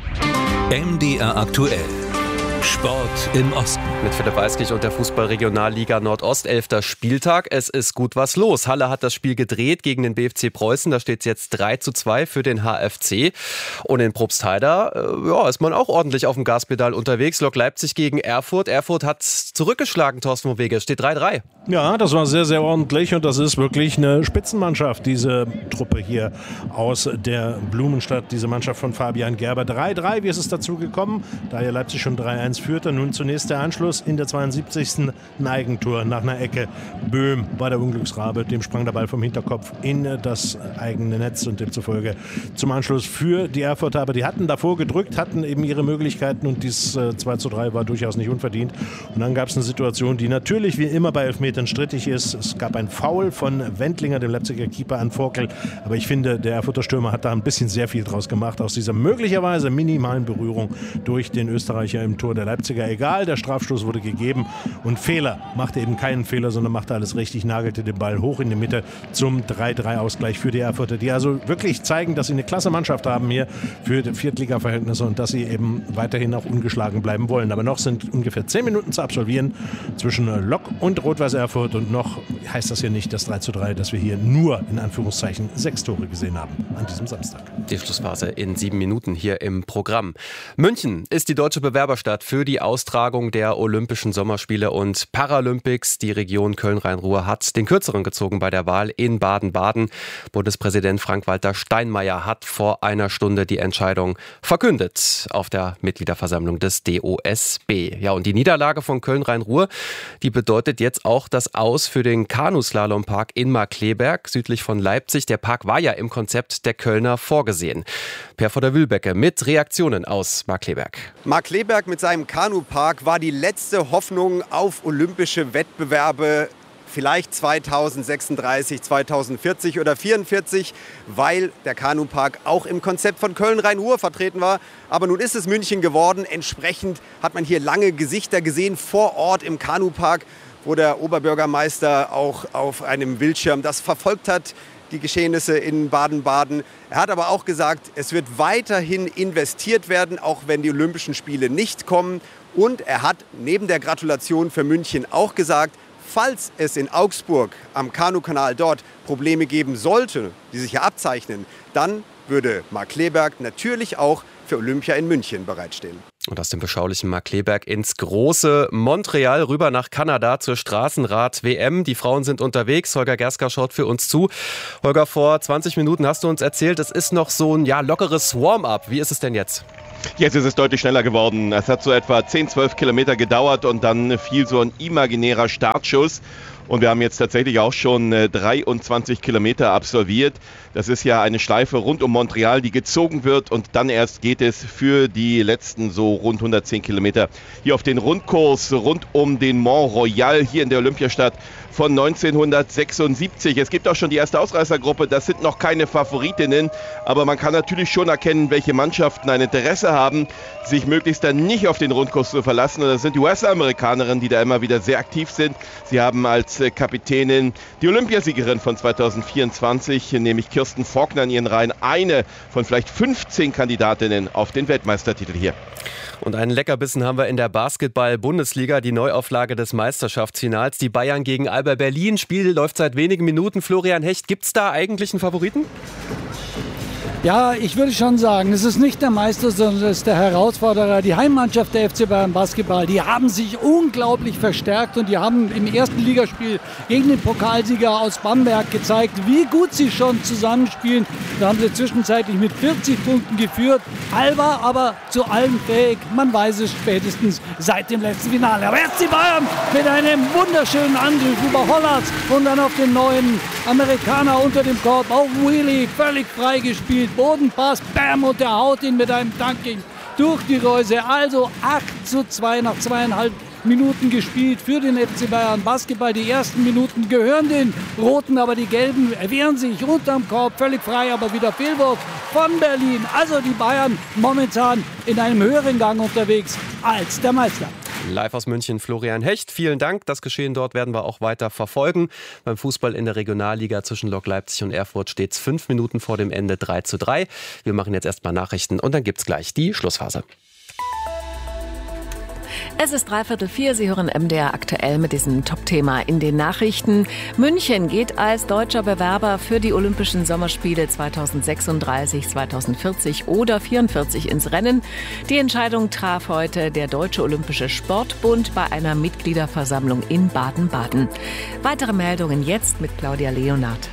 MDR aktuell. Sport im Osten. Mit Philipp Weisklich und der Fußball-Regionalliga Nordost, 11. Spieltag. Es ist gut was los. Halle hat das Spiel gedreht gegen den BFC Preußen. Da steht es jetzt 3:2 für den HFC. Und in Probstheida ist man auch ordentlich auf dem Gaspedal unterwegs. Lok Leipzig gegen Erfurt. Erfurt hat zurückgeschlagen, Thorsten Wege. Es steht 3:3. Ja, das war sehr, sehr ordentlich. Und das ist wirklich eine Spitzenmannschaft, diese Truppe hier aus der Blumenstadt. Diese Mannschaft von Fabian Gerber. 3:3, wie ist es dazu gekommen? Da ja Leipzig schon 3:1 führte. Nun zunächst der Anschluss in der 72. ein Eigentor nach einer Ecke. Böhm war der Unglücksrabe, dem sprang der Ball vom Hinterkopf in das eigene Netz und demzufolge zum Anschluss für die Erfurter. Aber die hatten davor gedrückt, hatten eben ihre Möglichkeiten und dieses 2:3 war durchaus nicht unverdient. Und dann gab es eine Situation, die natürlich wie immer bei Elfmetern strittig ist. Es gab ein Foul von Wendlinger, dem Leipziger Keeper, an Vorkel. Aber ich finde, der Erfurter Stürmer hat da ein bisschen sehr viel draus gemacht, aus dieser möglicherweise minimalen Berührung durch den Österreicher im Tor der Leipziger. Egal, der Strafstoß wurde gegeben und Fehler. Machte eben keinen Fehler, sondern machte alles richtig, nagelte den Ball hoch in die Mitte zum 3:3-Ausgleich für die Erfurter, die also wirklich zeigen, dass sie eine klasse Mannschaft haben hier für Viertliga-Verhältnisse und dass sie eben weiterhin auch ungeschlagen bleiben wollen. Aber noch sind ungefähr 10 Minuten zu absolvieren zwischen Lok und Rot-Weiß Erfurt und noch heißt das hier nicht das 3:3, dass wir hier nur in Anführungszeichen 6 Tore gesehen haben an diesem Samstag. Die Schlussphase in 7 Minuten hier im Programm. München ist die deutsche Bewerberstadt für die Austragung der Olympischen Olympischen Sommerspiele und Paralympics. Die Region Köln-Rhein-Ruhr hat den Kürzeren gezogen bei der Wahl in Baden-Baden. Bundespräsident Frank-Walter Steinmeier hat vor einer Stunde die Entscheidung verkündet auf der Mitgliederversammlung des DOSB. Ja, und die Niederlage von Köln-Rhein-Ruhr, die bedeutet jetzt auch das Aus für den Kanuslalompark in Markkleeberg, südlich von Leipzig. Der Park war ja im Konzept der Kölner vorgesehen. Per von der Wühlbecke mit Reaktionen aus Markkleeberg. Markkleeberg mit seinem Kanupark war die letzte Hoffnung auf olympische Wettbewerbe, vielleicht 2036, 2040 oder 44, weil der Kanupark auch im Konzept von Köln-Rhein-Ruhr vertreten war. Aber nun ist es München geworden. Entsprechend hat man hier lange Gesichter gesehen vor Ort im Kanupark, wo der Oberbürgermeister auch auf einem Bildschirm das verfolgt hat, die Geschehnisse in Baden-Baden. Er hat aber auch gesagt, es wird weiterhin investiert werden, auch wenn die Olympischen Spiele nicht kommen. Und er hat neben der Gratulation für München auch gesagt, falls es in Augsburg am Kanukanal dort Probleme geben sollte, die sich hier abzeichnen, dann würde Markkleeberg natürlich auch für Olympia in München bereitstehen. Und aus dem beschaulichen Markkleeberg ins große Montreal rüber nach Kanada zur Straßenrad-WM. Die Frauen sind unterwegs. Holger Gerska schaut für uns zu. Holger, vor 20 Minuten hast du uns erzählt, es ist noch so ein lockeres Warm-up. Wie ist es denn jetzt? Jetzt ist es deutlich schneller geworden. Es hat so etwa 10-12 Kilometer gedauert und dann fiel so ein imaginärer Startschuss. Und wir haben jetzt tatsächlich auch schon 23 Kilometer absolviert. Das ist ja eine Schleife rund um Montreal, die gezogen wird. Und dann erst geht es für die letzten so rund 110 Kilometer hier auf den Rundkurs rund um den Mont Royal hier in der Olympiastadt von 1976. Es gibt auch schon die erste Ausreißergruppe. Das sind noch keine Favoritinnen. Aber man kann natürlich schon erkennen, welche Mannschaften ein Interesse haben, sich möglichst dann nicht auf den Rundkurs zu verlassen. Und das sind die US-Amerikanerinnen, die da immer wieder sehr aktiv sind. Sie haben als Kapitänin die Olympiasiegerin von 2024, nämlich Kirsten Faulkner in ihren Reihen, eine von vielleicht 15 Kandidatinnen auf den Weltmeistertitel hier. Und einen Leckerbissen haben wir in der Basketball-Bundesliga, die Neuauflage des Meisterschaftsfinals. Die Bayern gegen Alba Berlin. Spiel läuft seit wenigen Minuten. Florian Hecht, gibt es da eigentlich einen Favoriten? Ja, ich würde schon sagen, es ist nicht der Meister, sondern es ist der Herausforderer, die Heimmannschaft der FC Bayern Basketball. Die haben sich unglaublich verstärkt und die haben im ersten Ligaspiel gegen den Pokalsieger aus Bamberg gezeigt, wie gut sie schon zusammenspielen. Da haben sie zwischenzeitlich mit 40 Punkten geführt. Alba aber zu allem fähig. Man weiß es spätestens seit dem letzten Finale. Aber jetzt die Bayern mit einem wunderschönen Angriff über Hollatz und dann auf den neuen Amerikaner unter dem Korb. Auch Wheelie völlig frei gespielt. Bodenpass, bam, und der haut ihn mit einem Dunking durch die Reuse. Also 8:2 nach 2,5 Minuten gespielt für den FC Bayern Basketball. Die ersten Minuten gehören den Roten, aber die Gelben wehren sich unterm Korb, völlig frei, aber wieder Fehlwurf von Berlin. Also die Bayern momentan in einem höheren Gang unterwegs als der Meister. Live aus München, Florian Hecht. Vielen Dank. Das Geschehen dort werden wir auch weiter verfolgen. Beim Fußball in der Regionalliga zwischen Lok Leipzig und Erfurt steht es 5 Minuten vor dem Ende 3:3. Wir machen jetzt erstmal Nachrichten und dann gibt es gleich die Schlussphase. Es ist 3:45. Sie hören MDR aktuell mit diesem Top-Thema in den Nachrichten. München geht als deutscher Bewerber für die Olympischen Sommerspiele 2036, 2040 oder 44 ins Rennen. Die Entscheidung traf heute der Deutsche Olympische Sportbund bei einer Mitgliederversammlung in Baden-Baden. Weitere Meldungen jetzt mit Claudia Leonard.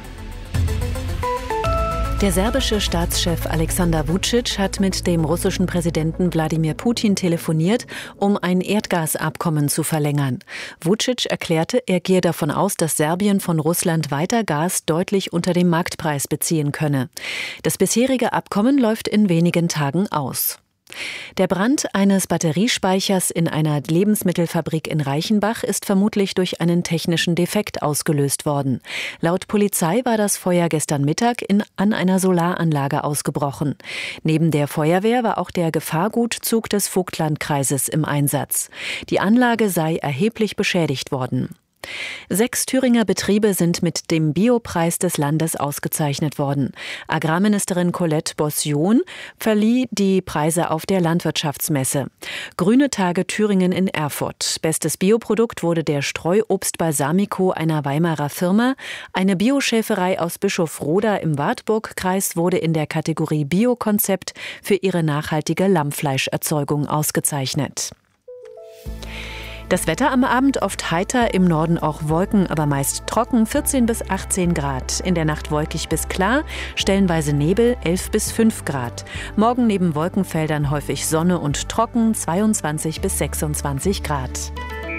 Der serbische Staatschef Alexander Vučić hat mit dem russischen Präsidenten Wladimir Putin telefoniert, um ein Erdgasabkommen zu verlängern. Vučić erklärte, er gehe davon aus, dass Serbien von Russland weiter Gas deutlich unter dem Marktpreis beziehen könne. Das bisherige Abkommen läuft in wenigen Tagen aus. Der Brand eines Batteriespeichers in einer Lebensmittelfabrik in Reichenbach ist vermutlich durch einen technischen Defekt ausgelöst worden. Laut Polizei war das Feuer gestern Mittag an einer Solaranlage ausgebrochen. Neben der Feuerwehr war auch der Gefahrgutzug des Vogtlandkreises im Einsatz. Die Anlage sei erheblich beschädigt worden. 6 Thüringer Betriebe sind mit dem Biopreis des Landes ausgezeichnet worden. Agrarministerin Colette Bossion verlieh die Preise auf der Landwirtschaftsmesse. Grüne Tage Thüringen in Erfurt. Bestes Bioprodukt wurde der Streuobst Balsamico einer Weimarer Firma. Eine Bioschäferei aus Bischofroda im Wartburgkreis wurde in der Kategorie Biokonzept für ihre nachhaltige Lammfleischerzeugung ausgezeichnet. Das Wetter am Abend oft heiter, im Norden auch Wolken, aber meist trocken, 14 bis 18 Grad. In der Nacht wolkig bis klar, stellenweise Nebel, 11 bis 5 Grad. Morgen neben Wolkenfeldern häufig Sonne und trocken, 22 bis 26 Grad.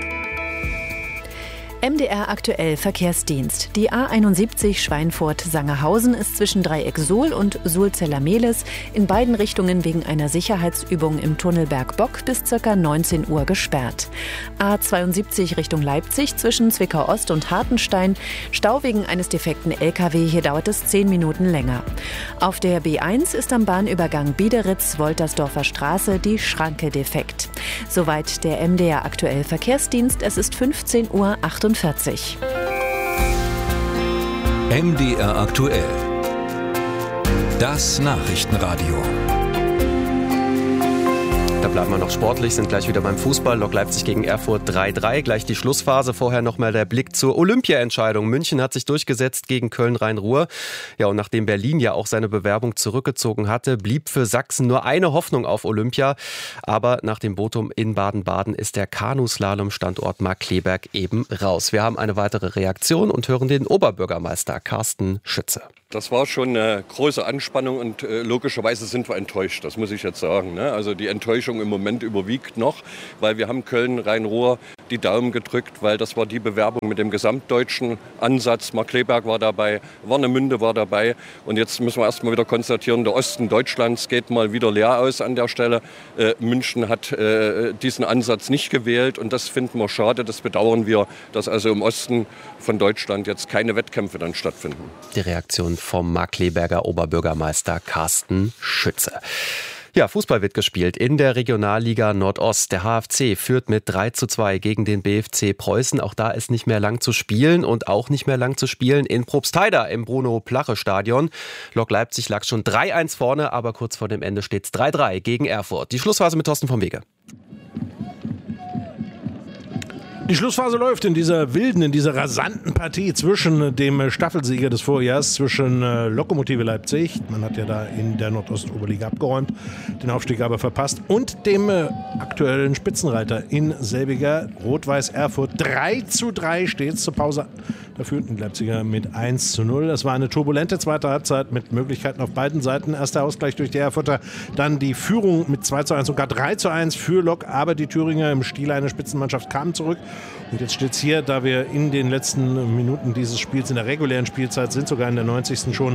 MDR aktuell Verkehrsdienst. Die A71 Schweinfurt-Sangerhausen ist zwischen Dreieck Suhl und Suhl-Zellermehlis in beiden Richtungen wegen einer Sicherheitsübung im Tunnel Bergbock bis ca. 19 Uhr gesperrt. A72 Richtung Leipzig zwischen Zwickau Ost und Hartenstein. Stau wegen eines defekten LKW. Hier dauert es 10 Minuten länger. Auf der B1 ist am Bahnübergang Biederitz-Woltersdorfer Straße die Schranke defekt. Soweit der MDR aktuell Verkehrsdienst. Es ist 15:48 Uhr. MDR aktuell. Das Nachrichtenradio. Da bleiben wir noch sportlich, sind gleich wieder beim Fußball. Lok Leipzig gegen Erfurt 3:3. Gleich die Schlussphase. Vorher nochmal der Blick zur Olympia-Entscheidung. München hat sich durchgesetzt gegen Köln-Rhein-Ruhr. Ja, und nachdem Berlin ja auch seine Bewerbung zurückgezogen hatte, blieb für Sachsen nur eine Hoffnung auf Olympia. Aber nach dem Votum in Baden-Baden ist der Kanuslalom-Standort Markkleeberg eben raus. Wir haben eine weitere Reaktion und hören den Oberbürgermeister Carsten Schütze. Das war schon eine große Anspannung und logischerweise sind wir enttäuscht, das muss ich jetzt sagen. Ne? Also die Enttäuschung im Moment überwiegt noch, weil wir haben Köln-Rhein-Ruhr die Daumen gedrückt, weil das war die Bewerbung mit dem gesamtdeutschen Ansatz. Markkleeberg war dabei, Warnemünde war dabei und jetzt müssen wir erst mal wieder konstatieren, der Osten Deutschlands geht mal wieder leer aus an der Stelle. München hat diesen Ansatz nicht gewählt und das finden wir schade, das bedauern wir, dass also im Osten von Deutschland jetzt keine Wettkämpfe dann stattfinden. Die Reaktion vom Markkleeberger Oberbürgermeister Carsten Schütze. Ja, Fußball wird gespielt in der Regionalliga Nordost. Der HFC führt mit 3:2 gegen den BFC Preußen. Auch da ist nicht mehr lang zu spielen und auch nicht mehr lang zu spielen in Probstheida im Bruno-Plache-Stadion. Lok Leipzig lag schon 3:1 vorne, aber kurz vor dem Ende steht es 3:3 gegen Erfurt. Die Schlussphase mit Thorsten vom Wege. Die Schlussphase läuft in dieser wilden, in dieser rasanten Partie zwischen dem Staffelsieger des Vorjahrs, zwischen Lokomotive Leipzig, man hat ja da in der Nordostoberliga abgeräumt, den Aufstieg aber verpasst, und dem aktuellen Spitzenreiter in selbiger Rot-Weiß Erfurt. 3:3 steht es zur Pause. Da führten die Leipziger mit 1:0. Das war eine turbulente zweite Halbzeit mit Möglichkeiten auf beiden Seiten. Erster Ausgleich durch die Erfurter, dann die Führung mit 2:1, sogar 3:1 für Lok, aber die Thüringer im Stil einer Spitzenmannschaft kamen zurück. Und jetzt steht es hier, da wir in den letzten Minuten dieses Spiels, in der regulären Spielzeit sind, sogar in der 90. schon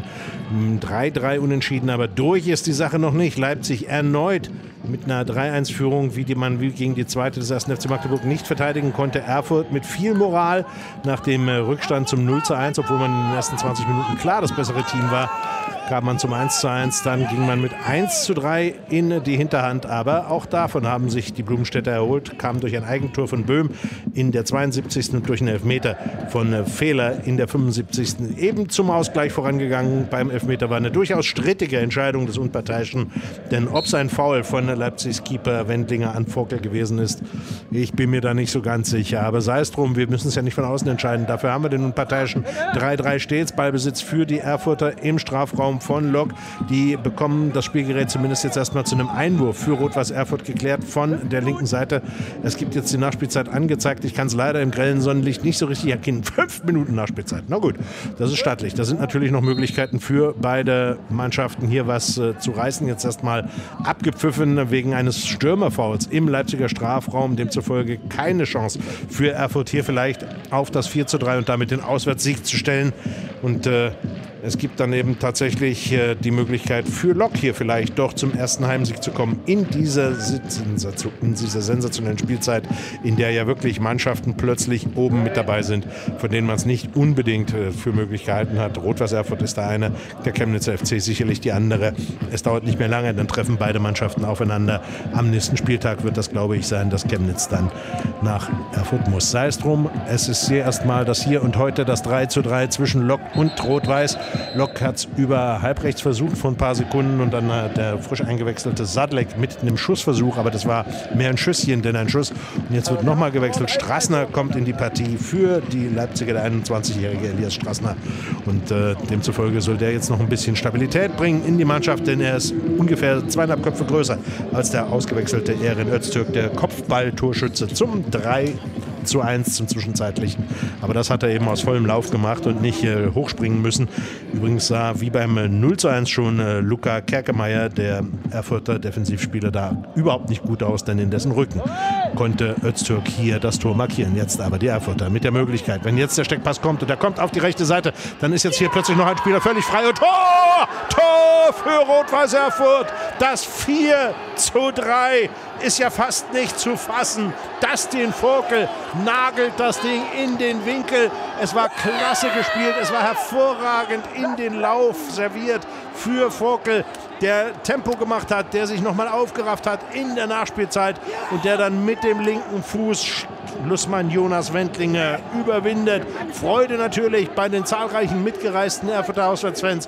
3:3 unentschieden. Aber durch ist die Sache noch nicht. Leipzig erneut mit einer 3:1-Führung, wie man gegen die zweite des 1. FC Magdeburg nicht verteidigen konnte. Erfurt mit viel Moral nach dem Rückstand zum 0:1, obwohl man in den ersten 20 Minuten klar das bessere Team war, kam man zum 1:1, dann ging man mit 1:3 in die Hinterhand, aber auch davon haben sich die Blumenstädter erholt, kamen durch ein Eigentor von Böhm in der 72. und durch einen Elfmeter von Fehler in der 75. eben zum Ausgleich vorangegangen. Beim Elfmeter war eine durchaus strittige Entscheidung des Unparteiischen, denn ob es ein Foul von Leipzigs Keeper Wendlinger an Vogel gewesen ist, ich bin mir da nicht so ganz sicher, aber sei es drum, wir müssen es ja nicht von außen entscheiden, dafür haben wir den Unparteiischen. 3:3 stets, Ballbesitz für die Erfurter im Strafraum von Lok. Die bekommen das Spielgerät zumindest jetzt erstmal zu einem Einwurf für Rot-Weiß Erfurt geklärt von der linken Seite. Es gibt jetzt die Nachspielzeit angezeigt. Ich kann es leider im grellen Sonnenlicht nicht so richtig erkennen. 5 Minuten Nachspielzeit. Na gut, das ist stattlich. Da sind natürlich noch Möglichkeiten für beide Mannschaften hier was zu reißen. Jetzt erstmal abgepfiffen wegen eines Stürmerfouls im Leipziger Strafraum. Demzufolge keine Chance für Erfurt hier vielleicht auf das 4:3 und damit den Auswärtssieg zu stellen. Und es gibt dann eben tatsächlich die Möglichkeit für Lok hier vielleicht doch zum ersten Heimsieg zu kommen in dieser sensationellen Spielzeit, in der ja wirklich Mannschaften plötzlich oben mit dabei sind, von denen man es nicht unbedingt für möglich gehalten hat. Rot-Weiß Erfurt ist da eine, der Chemnitzer FC sicherlich die andere. Es dauert nicht mehr lange, dann treffen beide Mannschaften aufeinander. Am nächsten Spieltag wird das, glaube ich, sein, dass Chemnitz dann nach Erfurt muss. Sei es drum, es ist hier erstmal das Hier und Heute, das 3:3 zwischen Lok und Rot-Weiß. Lok hat es über halbrechts versucht vor ein paar Sekunden und dann hat der frisch eingewechselte Sadlek mit einem Schussversuch, aber das war mehr ein Schüsschen denn ein Schuss. Und jetzt wird nochmal gewechselt. Strassner kommt in die Partie für die Leipziger, der 21-jährige Elias Strassner. Und demzufolge soll der jetzt noch ein bisschen Stabilität bringen in die Mannschaft, denn er ist ungefähr 2,5 Köpfe größer als der ausgewechselte Eren Öztürk, der Kopfballtorschütze zum 3:1 zum Zwischenzeitlichen. Aber das hat er eben aus vollem Lauf gemacht und nicht hochspringen müssen. Übrigens sah wie beim 0:1 schon Luca Kerkemeyer, der Erfurter Defensivspieler, da überhaupt nicht gut aus, denn in dessen Rücken konnte Öztürk hier das Tor markieren. Jetzt aber die Erfurter mit der Möglichkeit, wenn jetzt der Steckpass kommt und der kommt auf die rechte Seite, dann ist jetzt hier plötzlich noch ein Spieler völlig frei und Tor! Tor für Rot-Weiß Erfurt! Das 4:3 ist ja fast nicht zu fassen. Dustin Voelkl nagelt das Ding in den Winkel. Es war klasse gespielt, es war hervorragend in den Lauf serviert für Voelkl, der Tempo gemacht hat, der sich nochmal aufgerafft hat in der Nachspielzeit und der dann mit dem linken Fuß Lussmann Jonas Wendlinger überwindet. Freude natürlich bei den zahlreichen mitgereisten Erfurter Auswärtsfans.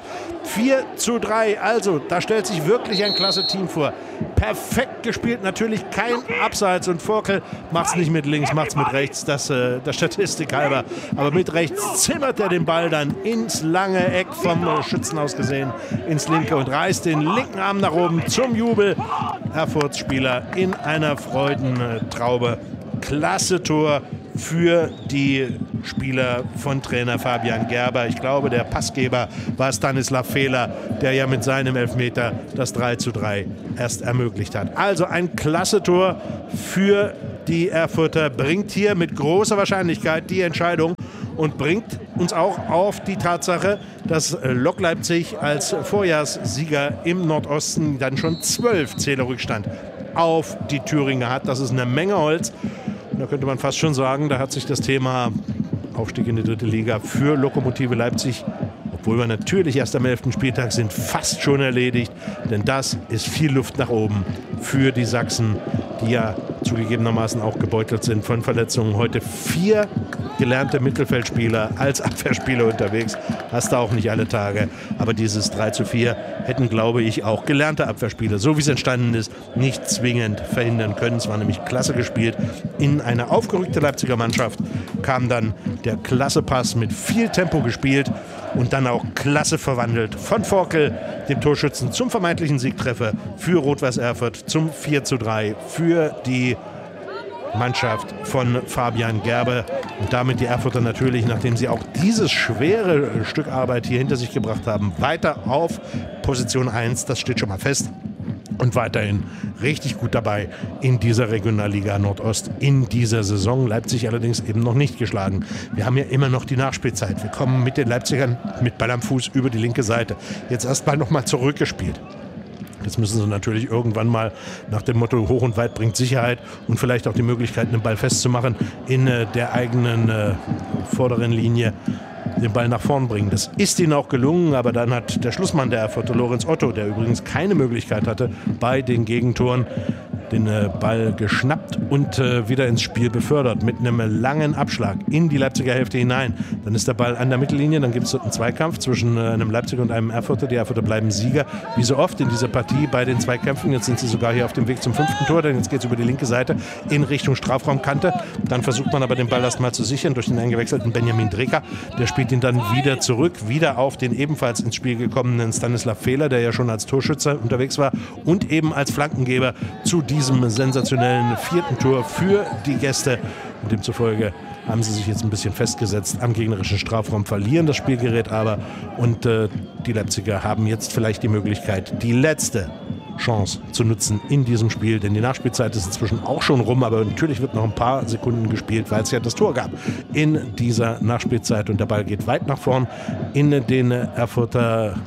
4:3, also da stellt sich wirklich ein klasse Team vor. Perfekt gespielt, natürlich kein Abseits und Voelkl macht es nicht mit links, macht es mit rechts, das der Statistik halber. Aber mit rechts zimmert er den Ball dann ins lange Eck vom Schützen aus gesehen, ins linke und reißt den linken Arm nach oben zum Jubel. Erfurts Spieler in einer Freudentraube. Klasse Tor für die Spieler von Trainer Fabian Gerber. Ich glaube, der Passgeber war Stanislav Fehler, der ja mit seinem Elfmeter das 3:3 erst ermöglicht hat. Also ein klasse Tor für die Erfurter, bringt hier mit großer Wahrscheinlichkeit die Entscheidung und bringt uns auch auf die Tatsache, dass Lok Leipzig als Vorjahrssieger im Nordosten dann schon 12 Zählerrückstand auf die Thüringer hat. Das ist eine Menge Holz. Und da könnte man fast schon sagen, da hat sich das Thema Aufstieg in die 3. Liga für Lokomotive Leipzig, obwohl wir natürlich erst am 11. Spieltag sind, fast schon erledigt. Denn das ist viel Luft nach oben für die Sachsen, die ja zugegebenermaßen auch gebeutelt sind von Verletzungen. Heute 4 gelernte Mittelfeldspieler als Abwehrspieler unterwegs. Hast du auch nicht alle Tage. Aber dieses 3:4 hätten, glaube ich, auch gelernte Abwehrspieler, so wie es entstanden ist, nicht zwingend verhindern können. Es war nämlich klasse gespielt. In eine aufgerückte Leipziger Mannschaft kam dann der klasse Pass mit viel Tempo gespielt und dann auch klasse verwandelt von Voelkl, dem Torschützen, zum vermeintlichen Siegtreffer für Rot-Weiß Erfurt, zum 4:3 für die Mannschaft von Fabian Gerber. Und damit die Erfurter natürlich, nachdem sie auch dieses schwere Stück Arbeit hier hinter sich gebracht haben, weiter auf Position 1, das steht schon mal fest. Und weiterhin richtig gut dabei in dieser Regionalliga Nordost in dieser Saison. Leipzig allerdings eben noch nicht geschlagen. Wir haben ja immer noch die Nachspielzeit. Wir kommen mit den Leipzigern mit Ball am Fuß über die linke Seite. Jetzt erstmal nochmal zurückgespielt. Jetzt müssen sie natürlich irgendwann mal nach dem Motto hoch und weit bringt Sicherheit und vielleicht auch die Möglichkeit, den Ball festzumachen, in der eigenen vorderen Linie den Ball nach vorn bringen. Das ist ihnen auch gelungen, aber dann hat der Schlussmann der Erfurter, Lorenz Otto, der übrigens keine Möglichkeit hatte, bei den Gegentoren den Ball geschnappt und wieder ins Spiel befördert mit einem langen Abschlag in die Leipziger Hälfte hinein. Dann ist der Ball an der Mittellinie, dann gibt es dort einen Zweikampf zwischen einem Leipziger und einem Erfurter. Die Erfurter bleiben Sieger, wie so oft in dieser Partie bei den Zweikämpfen. Jetzt sind sie sogar hier auf dem Weg zum 5. Tor, denn jetzt geht es über die linke Seite in Richtung Strafraumkante. Dann versucht man aber den Ball erstmal zu sichern durch den eingewechselten Benjamin Dreker. Der spielt ihn dann wieder zurück, wieder auf den ebenfalls ins Spiel gekommenen Stanislav Fehler, der ja schon als Torschütze unterwegs war und eben als Flankengeber zu diesem sensationellen 4. Tor für die Gäste. Und demzufolge haben sie sich jetzt ein bisschen festgesetzt am gegnerischen Strafraum, verlieren das Spielgerät aber. Und die Leipziger haben jetzt vielleicht die Möglichkeit, die letzte Chance zu nutzen in diesem Spiel. Denn die Nachspielzeit ist inzwischen auch schon rum, aber natürlich wird noch ein paar Sekunden gespielt, weil es ja das Tor gab in dieser Nachspielzeit. Und der Ball geht weit nach vorn in den Erfurter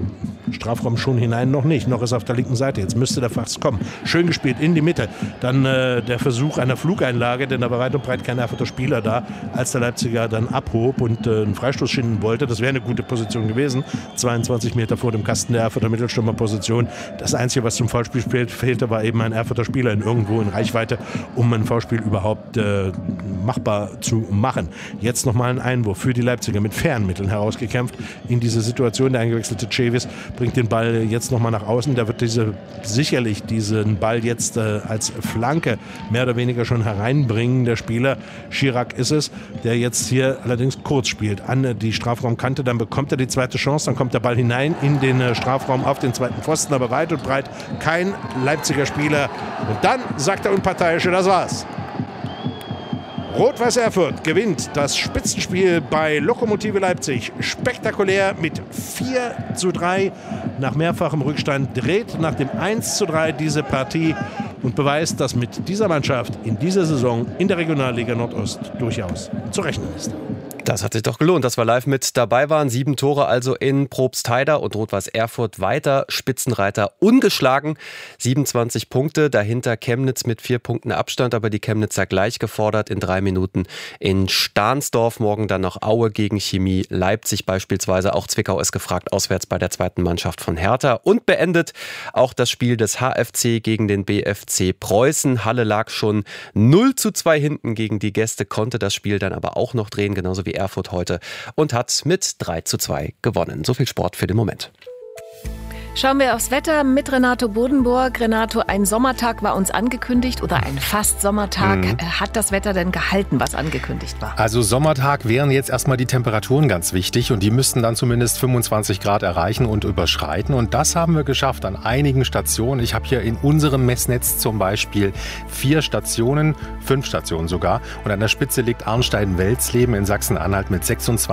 Strafraum schon hinein, noch nicht. Noch ist auf der linken Seite. Jetzt müsste der Fachs kommen. Schön gespielt in die Mitte. Dann der Versuch einer Flugeinlage, denn da war weit und breit kein Erfurter Spieler da, als der Leipziger dann abhob und einen Freistoß schinden wollte. Das wäre eine gute Position gewesen. 22 Meter vor dem Kasten der Erfurter Mittelstürmerposition. Das Einzige, was zum Foulspiel fehlte, war eben ein Erfurter Spieler irgendwo in Reichweite, um ein Foulspiel überhaupt machbar zu machen. Jetzt nochmal ein Einwurf für die Leipziger mit fairen Mitteln herausgekämpft in diese Situation. Der eingewechselte Cevis bringt den Ball jetzt nochmal nach außen. Da wird sicherlich diesen Ball jetzt als Flanke mehr oder weniger schon hereinbringen. Der Spieler Chirac ist es, der jetzt hier allerdings kurz spielt an die Strafraumkante. Dann bekommt er die zweite Chance. Dann kommt der Ball hinein in den Strafraum auf den zweiten Pfosten. Aber weit und breit kein Leipziger Spieler. Und dann sagt der Unparteiische, das war's. Rot-Weiß Erfurt gewinnt das Spitzenspiel bei Lokomotive Leipzig spektakulär mit 4:3. Nach mehrfachem Rückstand dreht nach dem 1:3 diese Partie und beweist, dass mit dieser Mannschaft in dieser Saison in der Regionalliga Nordost durchaus zu rechnen ist. Das hat sich doch gelohnt, dass wir live mit dabei waren. 7 Tore also in Probstheida und Rot-Weiß Erfurt weiter Spitzenreiter ungeschlagen. 27 Punkte, dahinter Chemnitz mit 4 Punkten Abstand, aber die Chemnitzer gleich gefordert in 3 Minuten in Stahnsdorf. Morgen dann noch Aue gegen Chemie Leipzig beispielsweise. Auch Zwickau ist gefragt, auswärts bei der zweiten Mannschaft von Hertha. Und beendet auch das Spiel des HFC gegen den BFC Preußen. Halle lag schon 0:2 hinten gegen die Gäste, konnte das Spiel dann aber auch noch drehen, genauso wie Erfurt heute, und hat mit 3:2 gewonnen. So viel Sport für den Moment. Schauen wir aufs Wetter mit Renato Bodenburg. Renato, ein Sommertag war uns angekündigt oder ein fast Sommertag. Hat das Wetter denn gehalten, was angekündigt war? Also Sommertag wären jetzt erstmal die Temperaturen ganz wichtig und die müssten dann zumindest 25 Grad erreichen und überschreiten. Und das haben wir geschafft an einigen Stationen. Ich habe hier in unserem Messnetz zum Beispiel 4 Stationen, 5 Stationen sogar. Und an der Spitze liegt Arnstein-Welzleben in Sachsen-Anhalt mit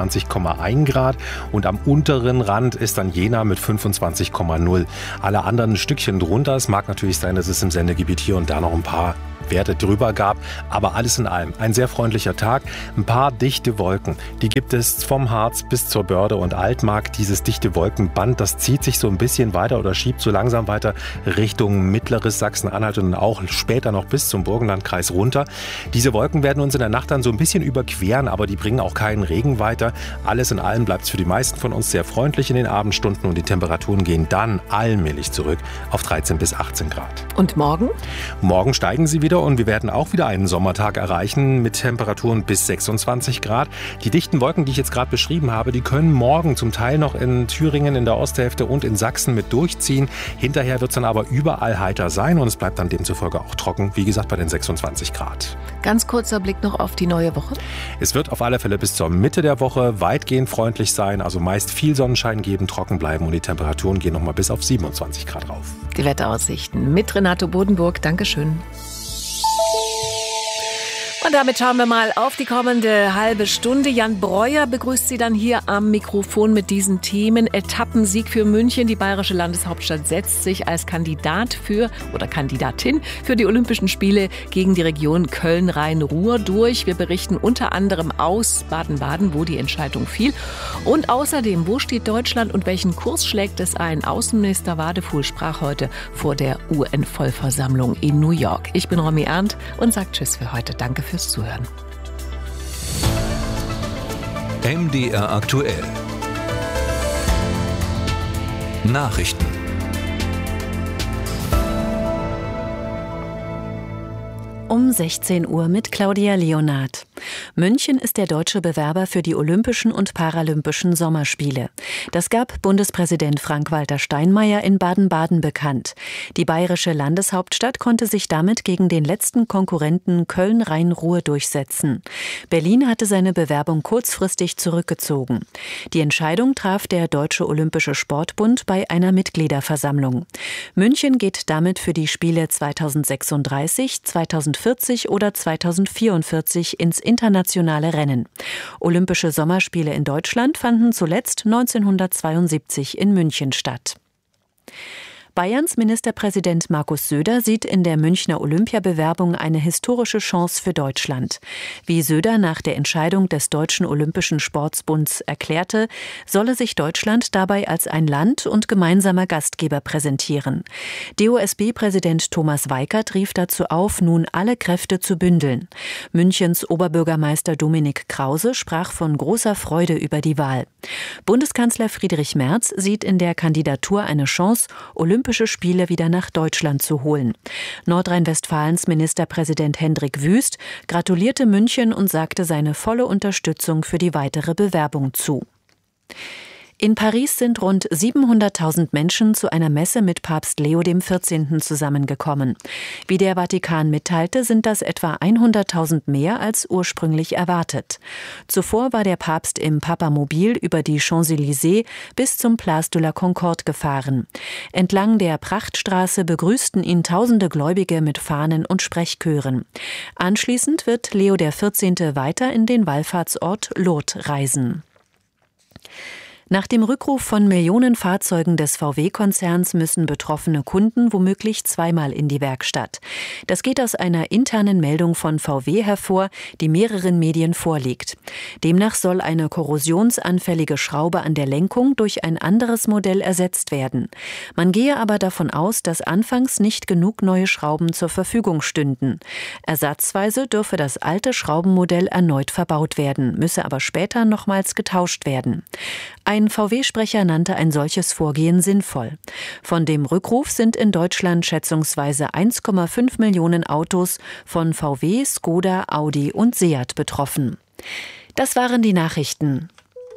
26,1 Grad. Und am unteren Rand ist dann Jena mit 25,0. Alle anderen ein Stückchen drunter. Es mag natürlich sein, dass es im Sendegebiet hier und da noch ein paar Werte drüber gab, aber alles in allem ein sehr freundlicher Tag. Ein paar dichte Wolken, die gibt es vom Harz bis zur Börde und Altmark. Dieses dichte Wolkenband, das zieht sich so ein bisschen weiter oder schiebt so langsam weiter Richtung mittleres Sachsen-Anhalt und auch später noch bis zum Burgenlandkreis runter. Diese Wolken werden uns in der Nacht dann so ein bisschen überqueren, aber die bringen auch keinen Regen weiter. Alles in allem bleibt es für die meisten von uns sehr freundlich in den Abendstunden und die Temperaturen gehen dann allmählich zurück auf 13 bis 18 Grad. Und morgen? Morgen steigen sie wieder und wir werden auch wieder einen Sommertag erreichen mit Temperaturen bis 26 Grad. Die dichten Wolken, die ich jetzt gerade beschrieben habe, die können morgen zum Teil noch in Thüringen in der Osthälfte und in Sachsen mit durchziehen. Hinterher wird es dann aber überall heiter sein und es bleibt dann demzufolge auch trocken, wie gesagt bei den 26 Grad. Ganz kurzer Blick noch auf die neue Woche. Es wird auf alle Fälle bis zur Mitte der Woche weitgehend freundlich sein, also meist viel Sonnenschein geben, trocken bleiben und die Temperaturen gehen nochmal bis auf 27 Grad rauf. Die Wetteraussichten mit Renato Bodenburg. Dankeschön. Und damit schauen wir mal auf die kommende halbe Stunde. Jan Breuer begrüßt Sie dann hier am Mikrofon mit diesen Themen. Etappensieg für München. Die bayerische Landeshauptstadt setzt sich als Kandidat für oder Kandidatin für die Olympischen Spiele gegen die Region Köln-Rhein-Ruhr durch. Wir berichten unter anderem aus Baden-Baden, wo die Entscheidung fiel. Und außerdem, wo steht Deutschland und welchen Kurs schlägt es ein? Außenminister Wadefuhl sprach heute vor der UN-Vollversammlung in New York. Ich bin Romy Ernst und sage Tschüss für heute. Danke fürs Zuhören. MDR aktuell. Nachrichten. Um 16 Uhr mit Claudia Leonard. München ist der deutsche Bewerber für die Olympischen und Paralympischen Sommerspiele. Das gab Bundespräsident Frank-Walter Steinmeier in Baden-Baden bekannt. Die bayerische Landeshauptstadt konnte sich damit gegen den letzten Konkurrenten Köln-Rhein-Ruhr durchsetzen. Berlin hatte seine Bewerbung kurzfristig zurückgezogen. Die Entscheidung traf der Deutsche Olympische Sportbund bei einer Mitgliederversammlung. München geht damit für die Spiele 2036, 2040 oder 2044 ins internationale Rennen. Olympische Sommerspiele in Deutschland fanden zuletzt 1972 in München statt. Bayerns Ministerpräsident Markus Söder sieht in der Münchner Olympiabewerbung eine historische Chance für Deutschland. Wie Söder nach der Entscheidung des Deutschen Olympischen Sportbunds erklärte, solle sich Deutschland dabei als ein Land und gemeinsamer Gastgeber präsentieren. DOSB-Präsident Thomas Weikert rief dazu auf, nun alle Kräfte zu bündeln. Münchens Oberbürgermeister Dominik Krause sprach von großer Freude über die Wahl. Bundeskanzler Friedrich Merz sieht in der Kandidatur eine Chance, Olympische Spiele wieder nach Deutschland zu holen. Nordrhein-Westfalens Ministerpräsident Hendrik Wüst gratulierte München und sagte seine volle Unterstützung für die weitere Bewerbung zu. In Paris sind rund 700.000 Menschen zu einer Messe mit Papst Leo XIV. Zusammengekommen. Wie der Vatikan mitteilte, sind das etwa 100.000 mehr als ursprünglich erwartet. Zuvor war der Papst im Papamobil über die Champs-Élysées bis zum Place de la Concorde gefahren. Entlang der Prachtstraße begrüßten ihn tausende Gläubige mit Fahnen und Sprechchören. Anschließend wird Leo XIV. Weiter in den Wallfahrtsort Lourdes reisen. Nach dem Rückruf von Millionen Fahrzeugen des VW-Konzerns müssen betroffene Kunden womöglich zweimal in die Werkstatt. Das geht aus einer internen Meldung von VW hervor, die mehreren Medien vorliegt. Demnach soll eine korrosionsanfällige Schraube an der Lenkung durch ein anderes Modell ersetzt werden. Man gehe aber davon aus, dass anfangs nicht genug neue Schrauben zur Verfügung stünden. Ersatzweise dürfe das alte Schraubenmodell erneut verbaut werden, müsse aber später nochmals getauscht werden. Ein VW-Sprecher nannte ein solches Vorgehen sinnvoll. Von dem Rückruf sind in Deutschland schätzungsweise 1,5 Millionen Autos von VW, Skoda, Audi und Seat betroffen. Das waren die Nachrichten.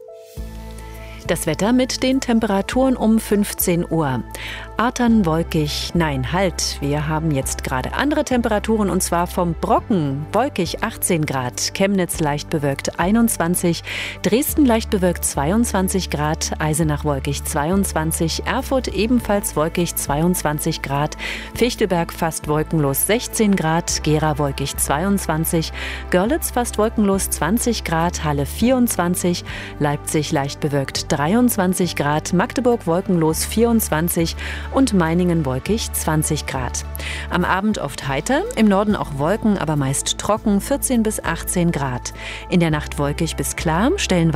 Das Wetter mit den Temperaturen um 15 Uhr. Artern wolkig, nein, halt. Wir haben jetzt gerade andere Temperaturen und zwar vom Brocken. Wolkig 18 Grad, Chemnitz leicht bewölkt 21, Dresden leicht bewölkt 22 Grad, Eisenach wolkig 22, Erfurt ebenfalls wolkig 22 Grad, Fichtelberg fast wolkenlos 16 Grad, Gera wolkig 22, Görlitz fast wolkenlos 20 Grad, Halle 24, Leipzig leicht bewölkt 23 Grad, Magdeburg wolkenlos 24 und Meiningen wolkig 20 Grad. Am Abend oft heiter, im Norden auch Wolken, aber meist trocken 14 bis 18 Grad. In der Nacht wolkig bis klar, stellenweise